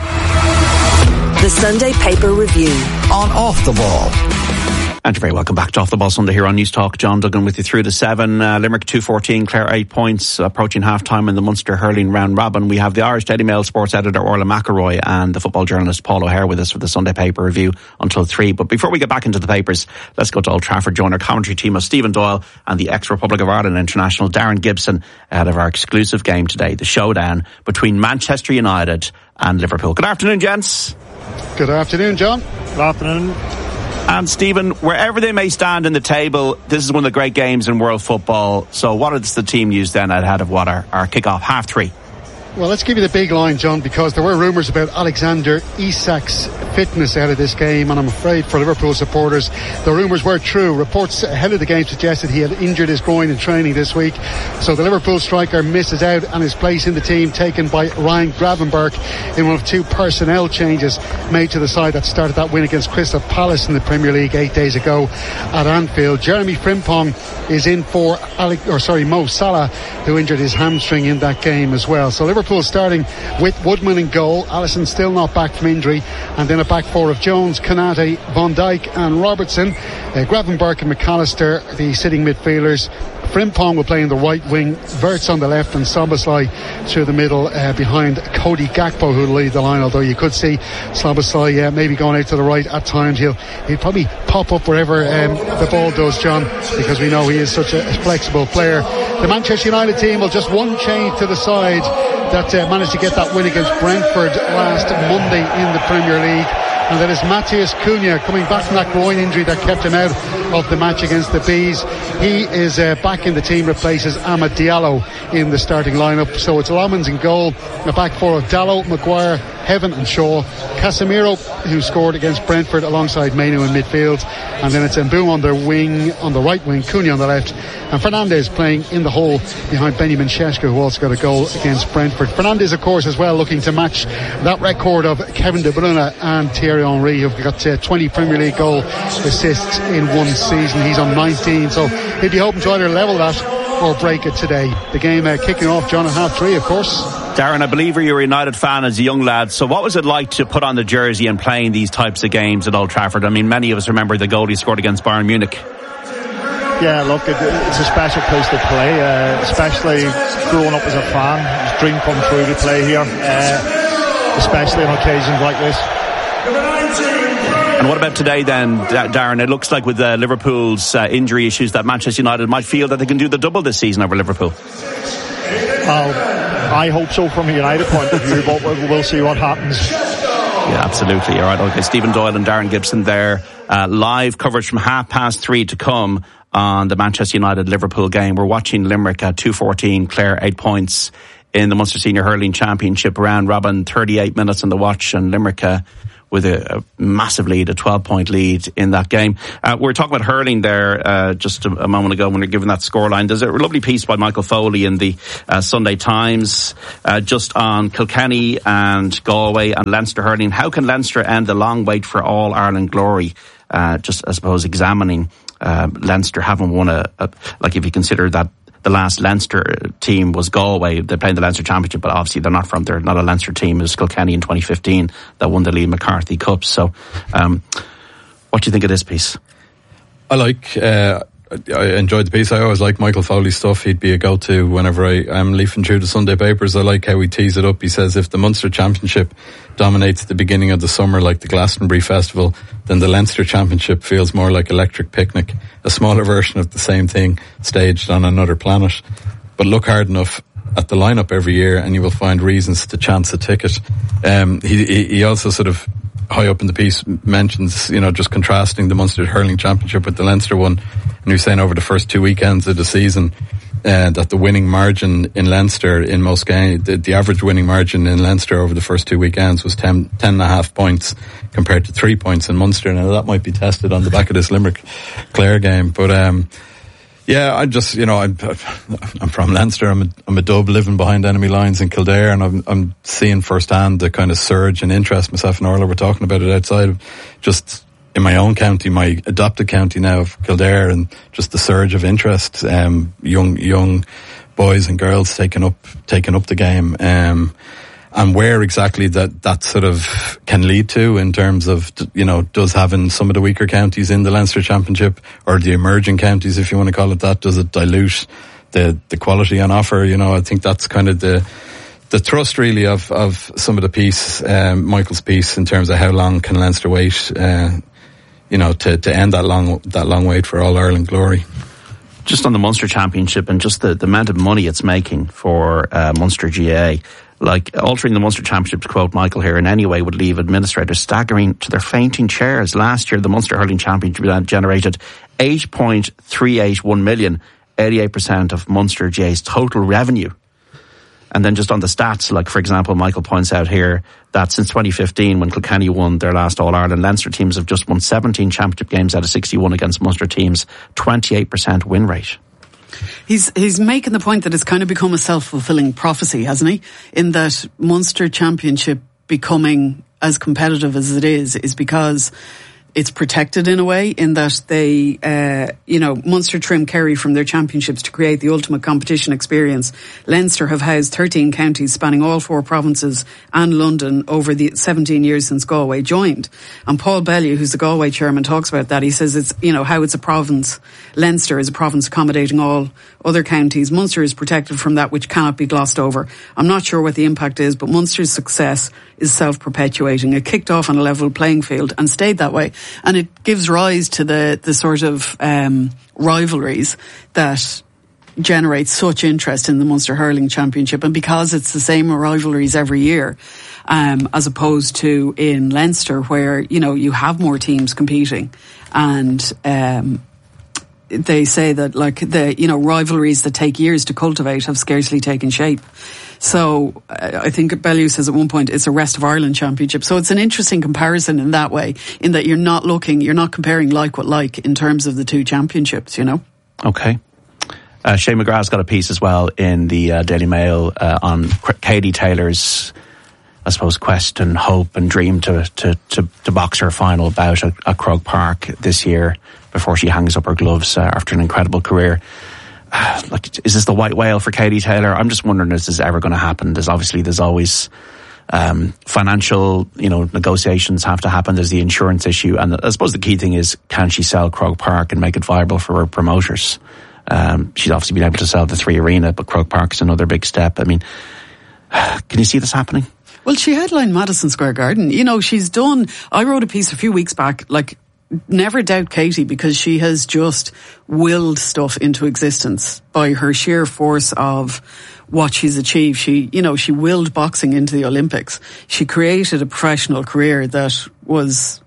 The Sunday Paper Review on Off the Ball. And you're very welcome back to Off the Ball Sunday here on News Talk. John Duggan with you through to seven. Uh, Limerick two fourteen, Clare eight points, approaching half-time in the Munster hurling round robin. We have the Irish Daily Mail sports editor Orla McElroy and the football journalist Paul O'Hare with us for the Sunday Paper Review until three. But before we get back into the papers, let's go to Old Trafford. Join our commentary team of Stephen Doyle and the ex-Republic of Ireland international Darren Gibson ahead of our exclusive game today, the showdown between Manchester United and Liverpool. Good afternoon, gents. Good afternoon, John. Good afternoon. And Stephen, wherever they may stand in the table, this is one of the great games in world football. So what does the team use then ahead of what our, our kick-off, half three? Well, let's give you the big line, John, because there were rumours about Alexander Isak's fitness ahead of this game, and I'm afraid for Liverpool supporters, the rumours were true. Reports ahead of the game suggested he had injured his groin in training this week, so the Liverpool striker misses out and his place in the team taken by Ryan Gravenberch in one of two personnel changes made to the side that started that win against Crystal Palace in the Premier League eight days ago at Anfield. Jeremy Frimpong is in for Alec, or sorry, Mo Salah, who injured his hamstring in that game as well. So Liverpool starting with Woodman in goal, Alisson still not back from injury, and then a back four of Jones, Konate, Van Dijk and Robertson, uh, Gravenberch and McAllister, the sitting midfielders. Frimpong will play in the right wing, Wirtz on the left and Szoboszlai through the middle uh, behind Cody Gakpo, who will lead the line, although you could see Szoboszlai uh, maybe going out to the right at times. He'll, he'll probably pop up wherever um, the ball does, John, because we know he is such a flexible player. The Manchester United team will just one change to the side that uh, managed to get that win against Brentford last Monday in the Premier League, and that is Matheus Cunha coming back from that groin injury that kept him out of the match against the Bees. He is uh, back in the team, replaces Amad Diallo in the starting lineup. So it's Lomans in goal, a back four of Dalot, Maguire, Heaven and Shaw, Casemiro, who scored against Brentford alongside Mainu in midfield, and then it's Mbu on the wing, on the right wing, Cunha on the left, and Fernandes playing in the hole behind Benjamin Šeško, who also got a goal against Brentford. Fernandes, of course, as well looking to match that record of Kevin De Bruyne and Thierry Henry, who've got uh, twenty Premier League goal assists in one season. He's on nineteen, so he'd be hoping to either level that or break it today. The game uh, kicking off, John, at half three, of course. Darren, I believe you're a United fan as a young lad, so what was it like to put on the jersey and playing these types of games at Old Trafford? I mean, many of us remember the goal he scored against Bayern Munich. Yeah, look, it, it's a special place to play, uh, especially growing up as a fan. It's a dream come true to play here, uh, especially on occasions like this. And what about today then, Darren? It looks like with uh, Liverpool's uh, injury issues that Manchester United might feel that they can do the double this season over Liverpool. Well, I hope so from a United point of view, but we'll see what happens. Yeah, absolutely. All right, okay. Stephen Doyle and Darren Gibson there. Uh, live coverage from half past three to come on the Manchester United-Liverpool game. We're watching Limerick at two fourteen, Clare eight points in the Munster Senior Hurling Championship round robin, thirty-eight minutes on the watch, and Limerick uh, with a, a massive lead, a twelve-point lead in that game. Uh, we were talking about hurling there uh, just a, a moment ago when we were given that scoreline. There's a lovely piece by Michael Foley in the uh, Sunday Times uh, just on Kilkenny and Galway and Leinster hurling. How can Leinster end the long wait for All-Ireland glory? Uh, just, I suppose, examining uh, Leinster having won a, a, like if you consider that the last Leinster team was Galway. They played the Leinster Championship, but obviously they're not from there. Not a Leinster team. It was Kilkenny in twenty fifteen that won the Lee McCarthy Cup. So, um, what do you think of this piece? I like, uh, I enjoyed the piece. I always like Michael Foley's stuff. He'd be a go-to whenever I am leafing through the Sunday papers. I like how he tees it up. He says if the Munster Championship dominates the beginning of the summer like the Glastonbury Festival, then the Leinster Championship feels more like Electric Picnic, a smaller version of the same thing staged on another planet. But look hard enough at the lineup every year and you will find reasons to chance a ticket. Um, he, he also sort of high up in the piece mentions, you know, just contrasting the Munster Hurling Championship with the Leinster one, and you're saying over the first two weekends of the season uh, that the winning margin in Leinster in most games, the, the average winning margin in Leinster over the first two weekends was ten, ten and a half points compared to three points in Munster. Now that might be tested on the back of this Limerick Clare game, but um yeah, I just, you know, I'm, I'm from Leinster. I'm a, I'm a dub living behind enemy lines in Kildare, and I'm, I'm seeing firsthand the kind of surge in interest. Myself and Orla were talking about it outside, just in my own county, my adopted county now of Kildare, and just the surge of interest. Um, young, young boys and girls taking up, taking up the game. Um, and where exactly that, that sort of can lead to in terms of, you know, does having some of the weaker counties in the Leinster Championship, or the emerging counties, if you want to call it that, does it dilute the, the quality on offer? You know, I think that's kind of the, the thrust really of, of some of the piece, um, Michael's piece, in terms of how long can Leinster wait, uh, you know, to, to end that long, that long wait for All-Ireland glory. Just on the Munster Championship and just the, the amount of money it's making for uh, Munster G A, like altering the Munster Championship, to quote Michael here, in any way would leave administrators staggering to their fainting chairs. Last year, the Munster Hurling Championship generated eight point three eight one million, eighty-eight percent of Munster G A's total revenue. And then just on the stats, like for example, Michael points out here that since twenty fifteen, when Kilkenny won their last All-Ireland, Leinster teams have just won seventeen championship games out of sixty-one against Munster teams, twenty-eight percent win rate. He's he's making the point that it's kind of become a self-fulfilling prophecy, hasn't he? In that Munster Championship becoming as competitive as it is, is because it's protected in a way, in that they, uh, you know, Munster trim Kerry from their championships to create the ultimate competition experience. Leinster have housed thirteen counties spanning all four provinces and London over the seventeen years since Galway joined. And Paul Bellew, who's the Galway chairman, talks about that. He says it's, you know, how it's a province. Leinster is a province accommodating all other counties. Munster is protected from that which cannot be glossed over. I'm not sure what the impact is, but Munster's success is self-perpetuating. It kicked off on a level playing field and stayed that way. And it gives rise to the, the sort of um, rivalries that generate such interest in the Munster Hurling Championship. And because it's the same rivalries every year, um, as opposed to in Leinster, where, you know, you have more teams competing, and um, they say that, like, the, you know, rivalries that take years to cultivate have scarcely taken shape. So I think Bellew says at one point it's a Rest of Ireland Championship. So it's an interesting comparison in that way, in that you're not looking, you're not comparing like with like in terms of the two championships, you know? Okay. Uh, Shane McGrath's got a piece as well in the uh, Daily Mail uh, on Katie Taylor's, I suppose, quest and hope and dream to to to, to box her final bout at, at Croke Park this year before she hangs up her gloves uh, after an incredible career. Uh, like, is this the white whale for Katie Taylor? I'm just wondering if this is ever going to happen. There's obviously there's always um, financial, you know, negotiations have to happen. There's the insurance issue, and I suppose the key thing is, can she sell Croke Park and make it viable for her promoters? Um, she's obviously been able to sell the Three Arena, but Croke Park is another big step. I mean, can you see this happening? Well, she headlined Madison Square Garden. You know, she's done, I wrote a piece a few weeks back, like, never doubt Katie, because she has just willed stuff into existence by her sheer force of what she's achieved. She, you know, she willed boxing into the Olympics. She created a professional career that was,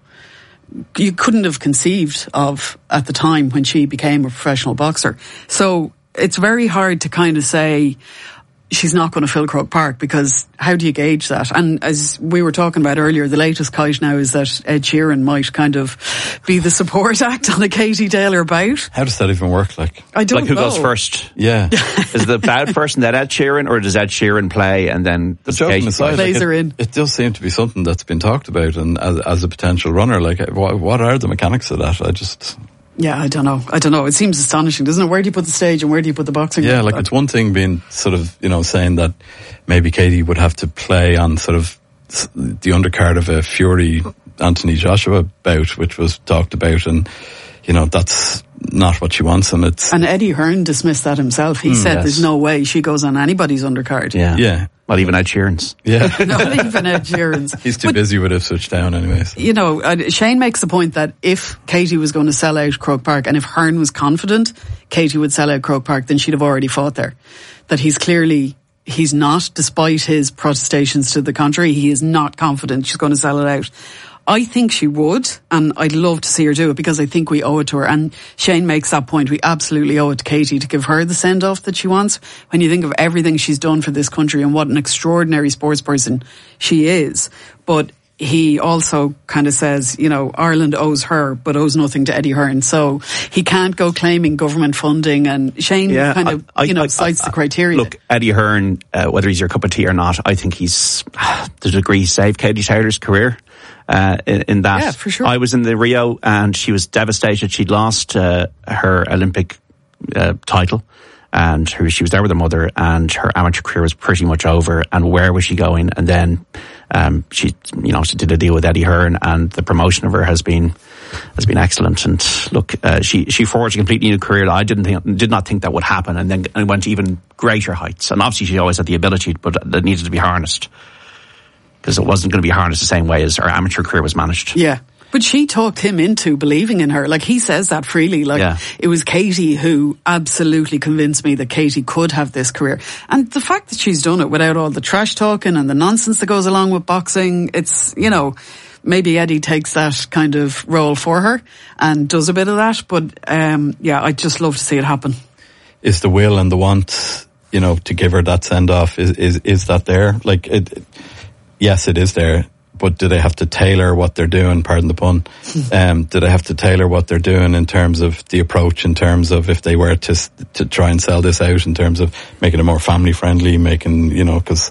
you couldn't have conceived of at the time when she became a professional boxer. So it's very hard to kind of say she's not going to fill Croke Park, because how do you gauge that? And as we were talking about earlier, the latest kite now is that Ed Sheeran might kind of be the support act on a Katie Taylor bout. How does that even work? Like, I don't like who know. goes first? Yeah. Is the bout first and then Ed Sheeran, or does Ed Sheeran play and then the joking aside, plays like her it, in? It does seem to be something that's been talked about, and as, as a potential runner, like what, what are the mechanics of that? I just. Yeah, I don't know. I don't know. It seems astonishing, doesn't it? Where do you put the stage and where do you put the boxing? Yeah, like it's one thing being sort of, you know, saying that maybe Katie would have to play on sort of the undercard of a Fury Anthony Joshua bout, which was talked about, and you know that's not what she wants, and it's and Eddie Hearn dismissed that himself. He Mm, said yes. there's no way she goes on anybody's undercard. Yeah, yeah. Not even Ed Sheeran's. Yeah, Not even Ed Sheeran's. He's too But, busy with Ipswich Town, anyway. So. you know, uh, Shane makes the point that if Katie was going to sell out Croke Park, and if Hearn was confident Katie would sell out Croke Park, then she'd have already fought there. That he's clearly, he's not, despite his protestations to the contrary, he is not confident she's going to sell it out. I think she would, and I'd love to see her do it, because I think we owe it to her. And Shane makes that point. We absolutely owe it to Katie to give her the send-off that she wants. When you think of everything she's done for this country and what an extraordinary sports person she is. But he also kind of says, you know, Ireland owes her, but owes nothing to Eddie Hearn. So he can't go claiming government funding, and Shane Yeah, kind of, I- I- you know, I- cites I- the criteria. Look, Eddie Hearn, uh, whether he's your cup of tea or not, I think he's, the degree saved Katie Taylor's career. Uh, in, in that, Yeah, for sure. I was in the Rio and she was devastated. She'd lost uh, her Olympic uh, title, and her, she was there with her mother, and her amateur career was pretty much over. And where was she going? And then um, she, you know, she did a deal with Eddie Hearn, and the promotion of her has been has been excellent. And look, uh, she she forged a completely new career that I didn't think, did not think that would happen, and then and went to even greater heights. And obviously, she always had the ability, but that needed to be harnessed, because it wasn't going to be harnessed the same way as her amateur career was managed. Yeah. But she talked him into believing in her. Like, he says that freely. Like, Yeah. it was Katie who absolutely convinced me that Katie could have this career. And the fact that she's done it without all the trash talking and the nonsense that goes along with boxing, it's, you know, maybe Eddie takes that kind of role for her and does a bit of that. But, um, yeah, I'd just love to see it happen. Is the will and the want, you know, to give her that send off, is, is, is that there? Like, it, it, yes, it is there. But do they have to tailor what they're doing, pardon the pun, um, do they have to tailor what they're doing in terms of the approach, in terms of if they were to to try and sell this out, in terms of making it more family friendly, making, you know, because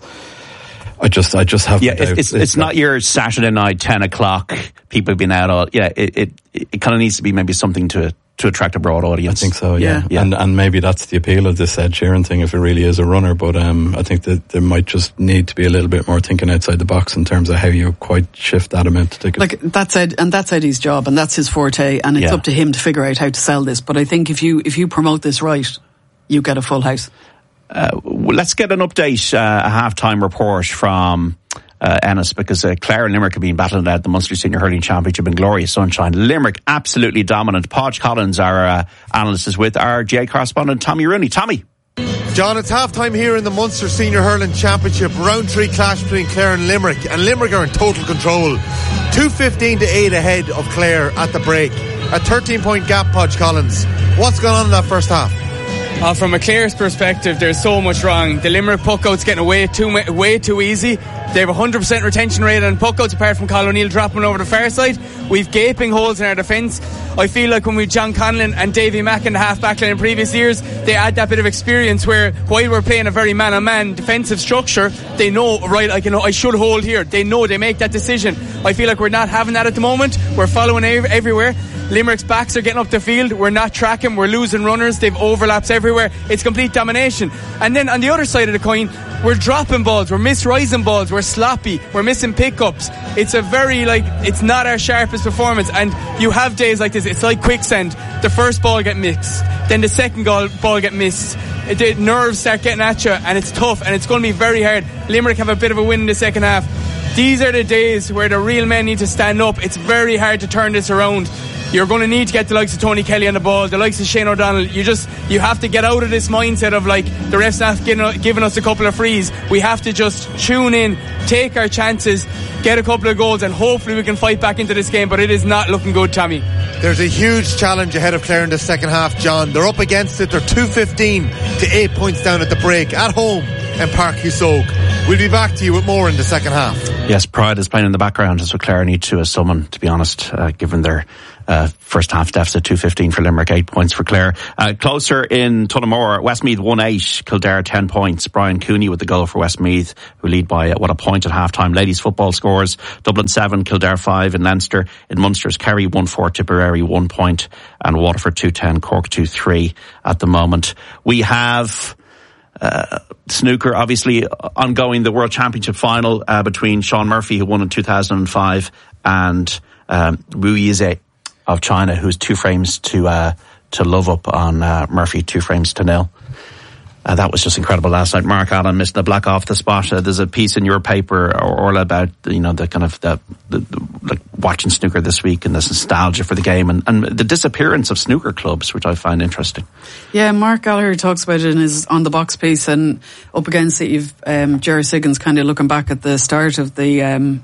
I just, I just have. Yeah, it's, it's, it's not your Saturday night, ten o'clock, people have been out all, yeah, it, it, it kind of needs to be maybe something to, to attract a broad audience. I think so, yeah. Yeah. And and maybe that's the appeal of this Ed Sheeran thing, if it really is a runner. But um, I think that there might just need to be a little bit more thinking outside the box in terms of how you quite shift that amount of tickets. Like, that's Ed, and that's Eddie's job, and that's his forte, and it's Yeah. up to him to figure out how to sell this. But I think if you, if you promote this right, you get a full house. Uh, well, let's get an update, uh, a half-time report from uh, Ennis, because uh, Clare and Limerick have been battling out the Munster Senior Hurling Championship in glorious sunshine. Limerick absolutely dominant. Podge Collins, our uh, analyst, is with our J correspondent Tommy Rooney. Tommy. John, it's half-time here in the Munster Senior Hurling Championship. Round three clash between Clare and Limerick, and Limerick are in total control. two fifteen to eight ahead of Clare at the break. A thirteen point gap, Podge Collins. What's going on in that first half? Uh, from a Clare's perspective, there's so much wrong. The Limerick puckouts getting away too way too easy. They have a one hundred percent retention rate on puckouts, apart from Colin O'Neill dropping over the far side. We've gaping holes in our defence. I feel like when we John Conlon and Davy Mack in the half back line in previous years, they add that bit of experience where, while we're playing a very man-on-man defensive structure, they know, right, I, can, I should hold here. They know, they make that decision. I feel like we're not having that at the moment. We're following ev- everywhere. Limerick's backs are getting up the field. We're not tracking. We're losing runners. They've overlaps everywhere. It's complete domination. And then on the other side of the coin, we're dropping balls. We're misrising balls. We're sloppy. We're missing pickups. It's a very, like, it's not our sharpest performance. And you have days like this. It's like quicksand. The first ball get mixed. Then the second ball, ball get missed. The nerves start getting at you, and it's tough, and it's going to be very hard. Limerick have a bit of a win in the second half. These are the days where the real men need to stand up. It's very hard to turn this around. you're going to need to get the likes of Tony Kelly on the ball, the likes of Shane O'Donnell. You just, you have to get out of this mindset of like, the ref's not giving, giving us a couple of frees. We have to just tune in, take our chances, get a couple of goals, and hopefully we can fight back into this game, but it is not looking good, Tommy. There's a huge challenge ahead of Clare in the second half, John. They're up against it. They're two fifteen to eight points down at the break at home in Park Hussog. We'll be back to you with more in the second half. Yes, pride is playing in the background. That's what Clare need to as someone, to be honest, uh, given their uh, first half deficit. Two fifteen for Limerick, eight points for Clare. Uh, closer in Tullamore, Westmeath one eight, Kildare ten points. Brian Cooney with the goal for Westmeath, who lead by uh, what a point at half time. Ladies football scores: Dublin seven, Kildare five in Leinster. In Munster's Kerry one four, Tipperary one point, and Waterford two ten, Cork two three at the moment. We have Uh, snooker, obviously ongoing, the World Championship final uh, between Sean Murphy, who won in two thousand five, and um, Wu Yize of China, who's two frames to uh, to love up on uh, Murphy, two frames to nil. Uh, that was just incredible last night. Mark Allen missed the black off the spot. Uh, there's a piece in your paper, Orla, about, you know, the kind of the, the, the like watching snooker this week and this nostalgia for the game and, and the disappearance of snooker clubs, which I find interesting. Yeah, Mark Gallagher talks about it in his On the Box piece, and up against it you've um, Jerry Siggins kind of looking back at the start of the um,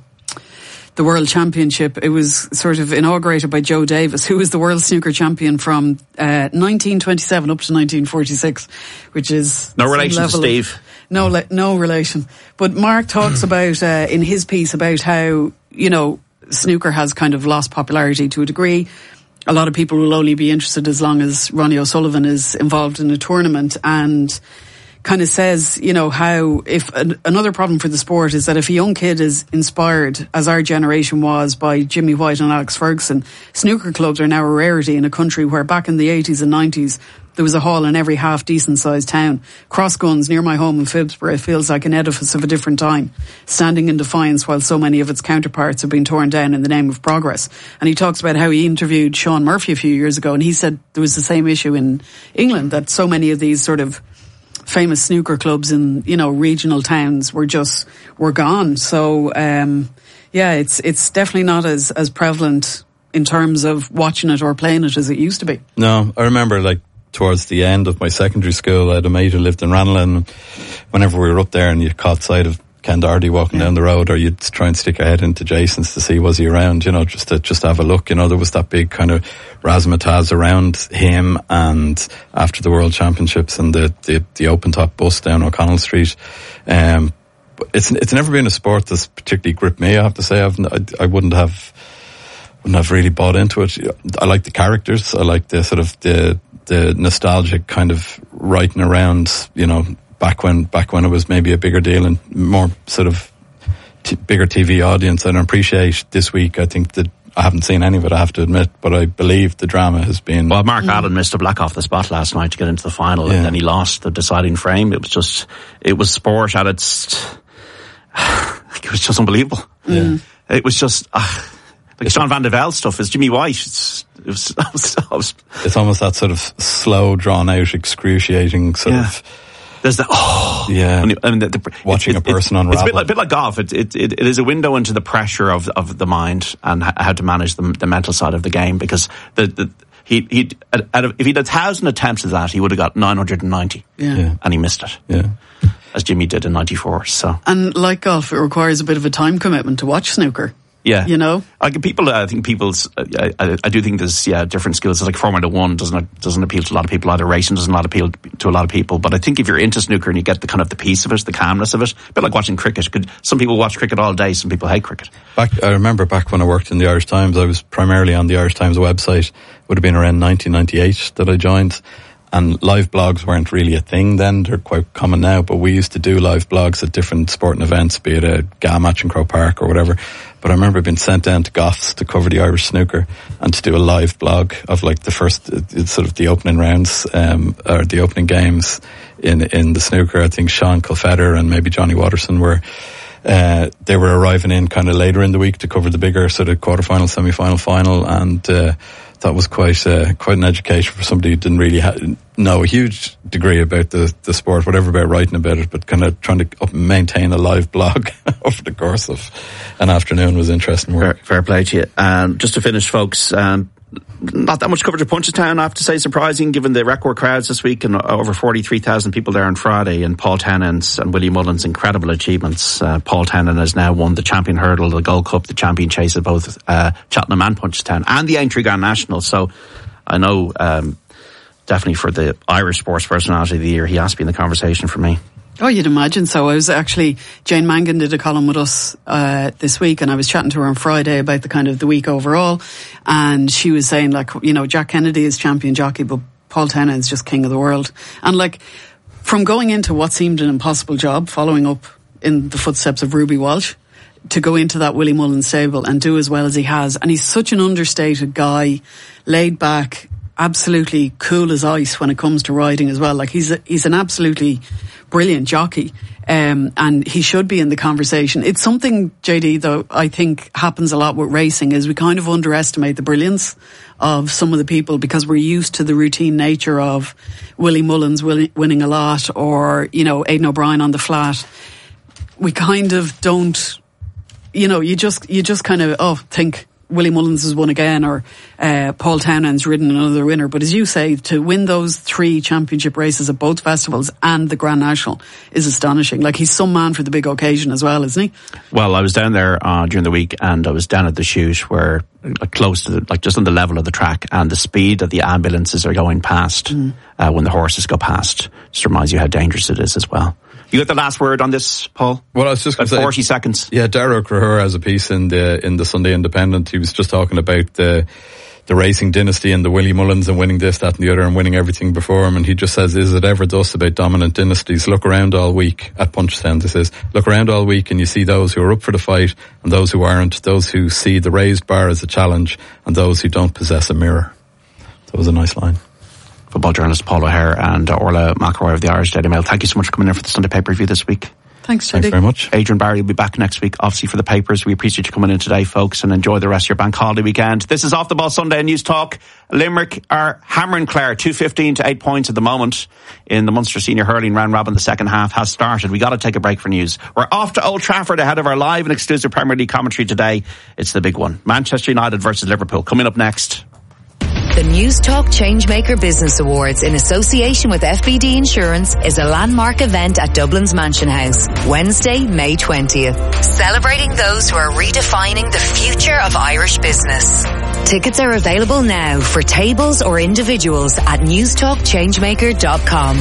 the World Championship. It was sort of inaugurated by Joe Davis, who was the world snooker champion from uh, nineteen twenty-seven up to nineteen forty-six, which is no relation to Steve. Of, no, le- no relation. But Mark talks about uh, in his piece about how, you know, snooker has kind of lost popularity to a degree. A lot of people will only be interested as long as Ronnie O'Sullivan is involved in a tournament, and kind of says, you know, how if an, another problem for the sport is that if a young kid is inspired, as our generation was, by Jimmy White and Alex Ferguson, snooker clubs are now a rarity in a country where back in the eighties and nineties there was a hall in every half decent sized town. Crossguns, near my home in Phibsborough, feels like an edifice of a different time, standing in defiance while so many of its counterparts have been torn down in the name of progress. And he talks about how he interviewed Sean Murphy a few years ago, and he said there was the same issue in England, that so many of these sort of famous snooker clubs in, you know, regional towns were just, were gone. So, um, yeah, it's, it's definitely not as, as prevalent in terms of watching it or playing it as it used to be. No, I remember like towards the end of my secondary school, I had a mate who lived in Ranelagh, and whenever we were up there and you caught sight of Ken Doherty walking yeah. down the road, or you'd try and stick your head into Jason's to see was he around, you know, just to just have a look. You know, there was that big kind of razzmatazz around him, and after the World Championships and the the, the open top bus down O'Connell Street. Um, but it's it's never been a sport that's particularly gripped me. I have to say, I've I, I wouldn't have wouldn't have really bought into it. I like the characters. I like the sort of the the nostalgic kind of writing around, you know, back when back when it was maybe a bigger deal and more sort of t- bigger T V audience. And I appreciate this week, I think that I haven't seen any of it, I have to admit, but I believe the drama has been... Well, Mark mm. Allen missed a black off the spot last night to get into the final, yeah. and then he lost the deciding frame. It was just, it was sport at its... it was just unbelievable. Yeah. It was just... Uh, like John Van de Vel stuff is Jimmy White. It's, it was, it was, it was, it's almost that sort of slow, drawn out, excruciating sort yeah. of... There's the, oh, yeah. I mean, I mean, the, the, watching it, a person it, unravel. It's a bit like, a bit like golf. It, it, it, it is a window into the pressure of, of the mind and how to manage the, the mental side of the game, because the, the, he, he, if he'd a thousand attempts at that, he would have got nine hundred ninety. Yeah. yeah. And he missed it. Yeah. As Jimmy did in ninety-four, so. And like golf, it requires a bit of a time commitment to watch snooker. Yeah, you know, like people. I think people's. I, I, I do think there's yeah different skills. It's like Formula One doesn't doesn't appeal to a lot of people. Either racing doesn't a lot appeal to a lot of people. But I think if you're into snooker and you get the kind of the peace of it, the calmness of it, a bit like watching cricket. Could some people watch cricket all day? Some people hate cricket. Back, I remember back when I worked in the Irish Times. I was primarily on the Irish Times website. Would have been around nineteen ninety-eight that I joined. And live blogs weren't really a thing then. They're quite common now, but we used to do live blogs at different sporting events, be it a G A A match in Croke Park or whatever. But I remember being sent down to Goths to cover the Irish snooker and to do a live blog of like the first, it's sort of the opening rounds, um, or the opening games in, in the snooker. I think Sean Kilfetter and maybe Johnny Watterson were, uh, they were arriving in kind of later in the week to cover the bigger sort of quarterfinal, semi-final, final. And, uh, that was quite uh, quite an education for somebody who didn't really ha- know a huge degree about the, the sport, whatever about writing about it, but kind of trying to up maintain a live blog over the course of an afternoon was interesting work. Fair, fair play to you. And just to finish, folks, um, not that much coverage of Punchestown, I have to say, surprising given the record crowds this week and over forty-three thousand people there on Friday, and Paul Tennant's and Willie Mullins' incredible achievements. Uh, Paul Tennant has now won the Champion Hurdle, the Gold Cup, the Champion Chase at both uh, Cheltenham and Punchestown, and the Aintree Grand National. So I know um, definitely for the Irish Sports Personality of the Year, he has to be in the conversation for me. Oh, you'd imagine so. I was actually, Jane Mangan did a column with us uh, this week, and I was chatting to her on Friday about the kind of the week overall, and she was saying, like, you know, Jack Kennedy is champion jockey, but Paul Tennant is just king of the world. And like, from going into what seemed an impossible job, following up in the footsteps of Ruby Walsh, to go into that Willie Mullins stable and do as well as he has. And he's such an understated guy, laid back, absolutely cool as ice when it comes to riding as well. Like, he's a, he's an absolutely brilliant jockey, um, and he should be in the conversation. It's something, J D, though, I think happens a lot with racing, is we kind of underestimate the brilliance of some of the people because we're used to the routine nature of Willie Mullins winning a lot, or, you know, Aidan O'Brien on the flat. We kind of don't, you know, you just you just kind of, oh, think Willie Mullins has won again, or uh, Paul Tennant's ridden another winner. But as you say, to win those three championship races at both festivals and the Grand National is astonishing. Like, he's some man for the big occasion as well, isn't he? Well, I was down there uh, during the week, and I was down at the chute where, like, close to, the, like, just on the level of the track, and the speed that the ambulances are going past mm. uh, when the horses go past just reminds you how dangerous it is as well. You got the last word on this, Paul? Well, I was just going to say, forty seconds. Yeah, Darragh Crahur has a piece in the in the Sunday Independent. He was just talking about the the racing dynasty and the Willie Mullins and winning this, that and the other and winning everything before him. And he just says, is it ever thus about dominant dynasties? Look around all week at Punchestown. This is, look around all week and you see those who are up for the fight and those who aren't, those who see the raised bar as a challenge and those who don't possess a mirror. That was a nice line. Football journalist Paul O'Hare and uh, Orla McElroy of the Irish Daily Mail. Thank you so much for coming in for the Sunday paper review this week. Thanks, Judy. Thanks very much. Adrian Barry will be back next week, obviously, for the papers. We appreciate you coming in today, folks, and enjoy the rest of your bank holiday weekend. This is Off the Ball Sunday News Talk. Limerick are hammering Clare, two fifteen to eight points at the moment in the Munster Senior Hurling round robin. The second half has started. We got to take a break for news. We're off to Old Trafford ahead of our live and exclusive Premier League commentary today. It's the big one. Manchester United versus Liverpool. Coming up next. The News Talk Changemaker Business Awards in association with F B D Insurance is a landmark event at Dublin's Mansion House, Wednesday, May twentieth. Celebrating those who are redefining the future of Irish business. Tickets are available now for tables or individuals at newstalk changemaker dot com.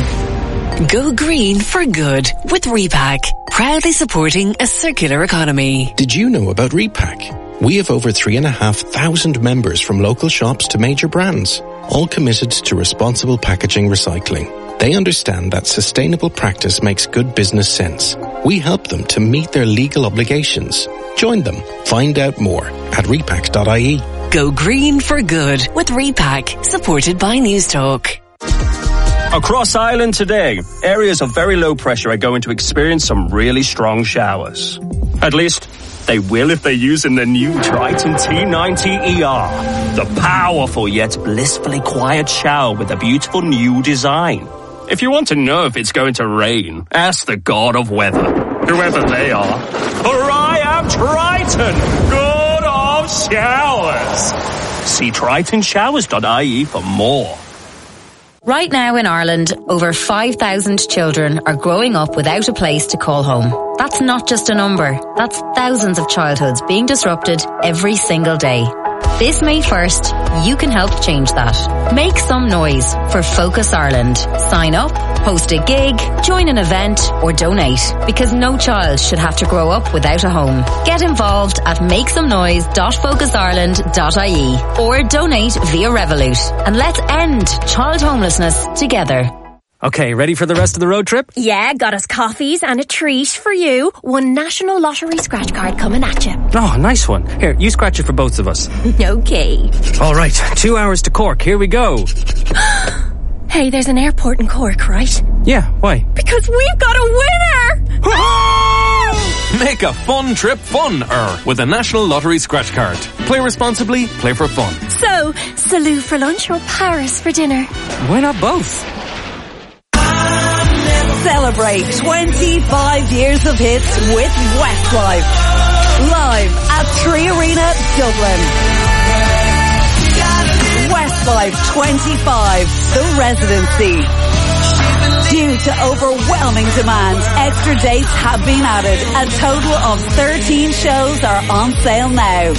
Go green for good with Repack, proudly supporting a circular economy. Did you know about Repack? We have over three and a half thousand members from local shops to major brands, all committed to responsible packaging recycling. They understand that sustainable practice makes good business sense. We help them to meet their legal obligations. Join them. Find out more at repack dot I E. Go green for good with Repack, supported by News Talk. Across Ireland today, areas of very low pressure are going to experience some really strong showers. At least, they will if they're using the new Triton T ninety E R. The powerful yet blissfully quiet shower with a beautiful new design. If you want to know if it's going to rain, ask the god of weather, whoever they are. For I am Triton, god of showers. See triton showers dot I E for more. Right now in Ireland, over five thousand children are growing up without a place to call home. That's not just a number. That's thousands of childhoods being disrupted every single day. This May first, you can help change that. Make some noise for Focus Ireland. Sign up, host a gig, join an event, or donate, because no child should have to grow up without a home. Get involved at make some noise dot focus ireland dot I E or donate via Revolut. And let's end child homelessness together. Okay, ready for the rest of the road trip? Yeah, got us coffees and a treat for you. One National Lottery scratch card coming at you. Oh, nice one. Here, you scratch it for both of us. Okay. All right, two hours to Cork. Here we go. Hey, there's an airport in Cork, right? Yeah, why? Because we've got a winner! Make a fun trip fun-er with a National Lottery scratch card. Play responsibly, play for fun. So, Salou for lunch or Paris for dinner? Why not both? Celebrate twenty-five years of hits with Westlife. Live at Tree Arena, Dublin. Live twenty-five, The Residency. Due to overwhelming demand, extra dates have been added. A total of thirteen shows are on sale now.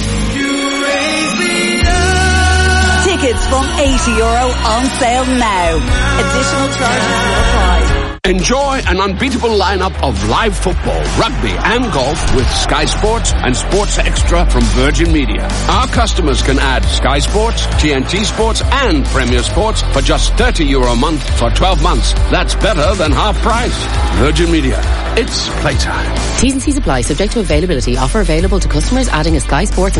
Tickets from eighty euro on sale now. Additional charges will apply. Enjoy an unbeatable lineup of live football, rugby and golf with Sky Sports and Sports Extra from Virgin Media. Our customers can add Sky Sports, T N T Sports and Premier Sports for just thirty euro a month for twelve months. That's better than half price. Virgin Media. It's playtime. T's and C's apply, subject to availability. Offer available to customers adding a Sky Sports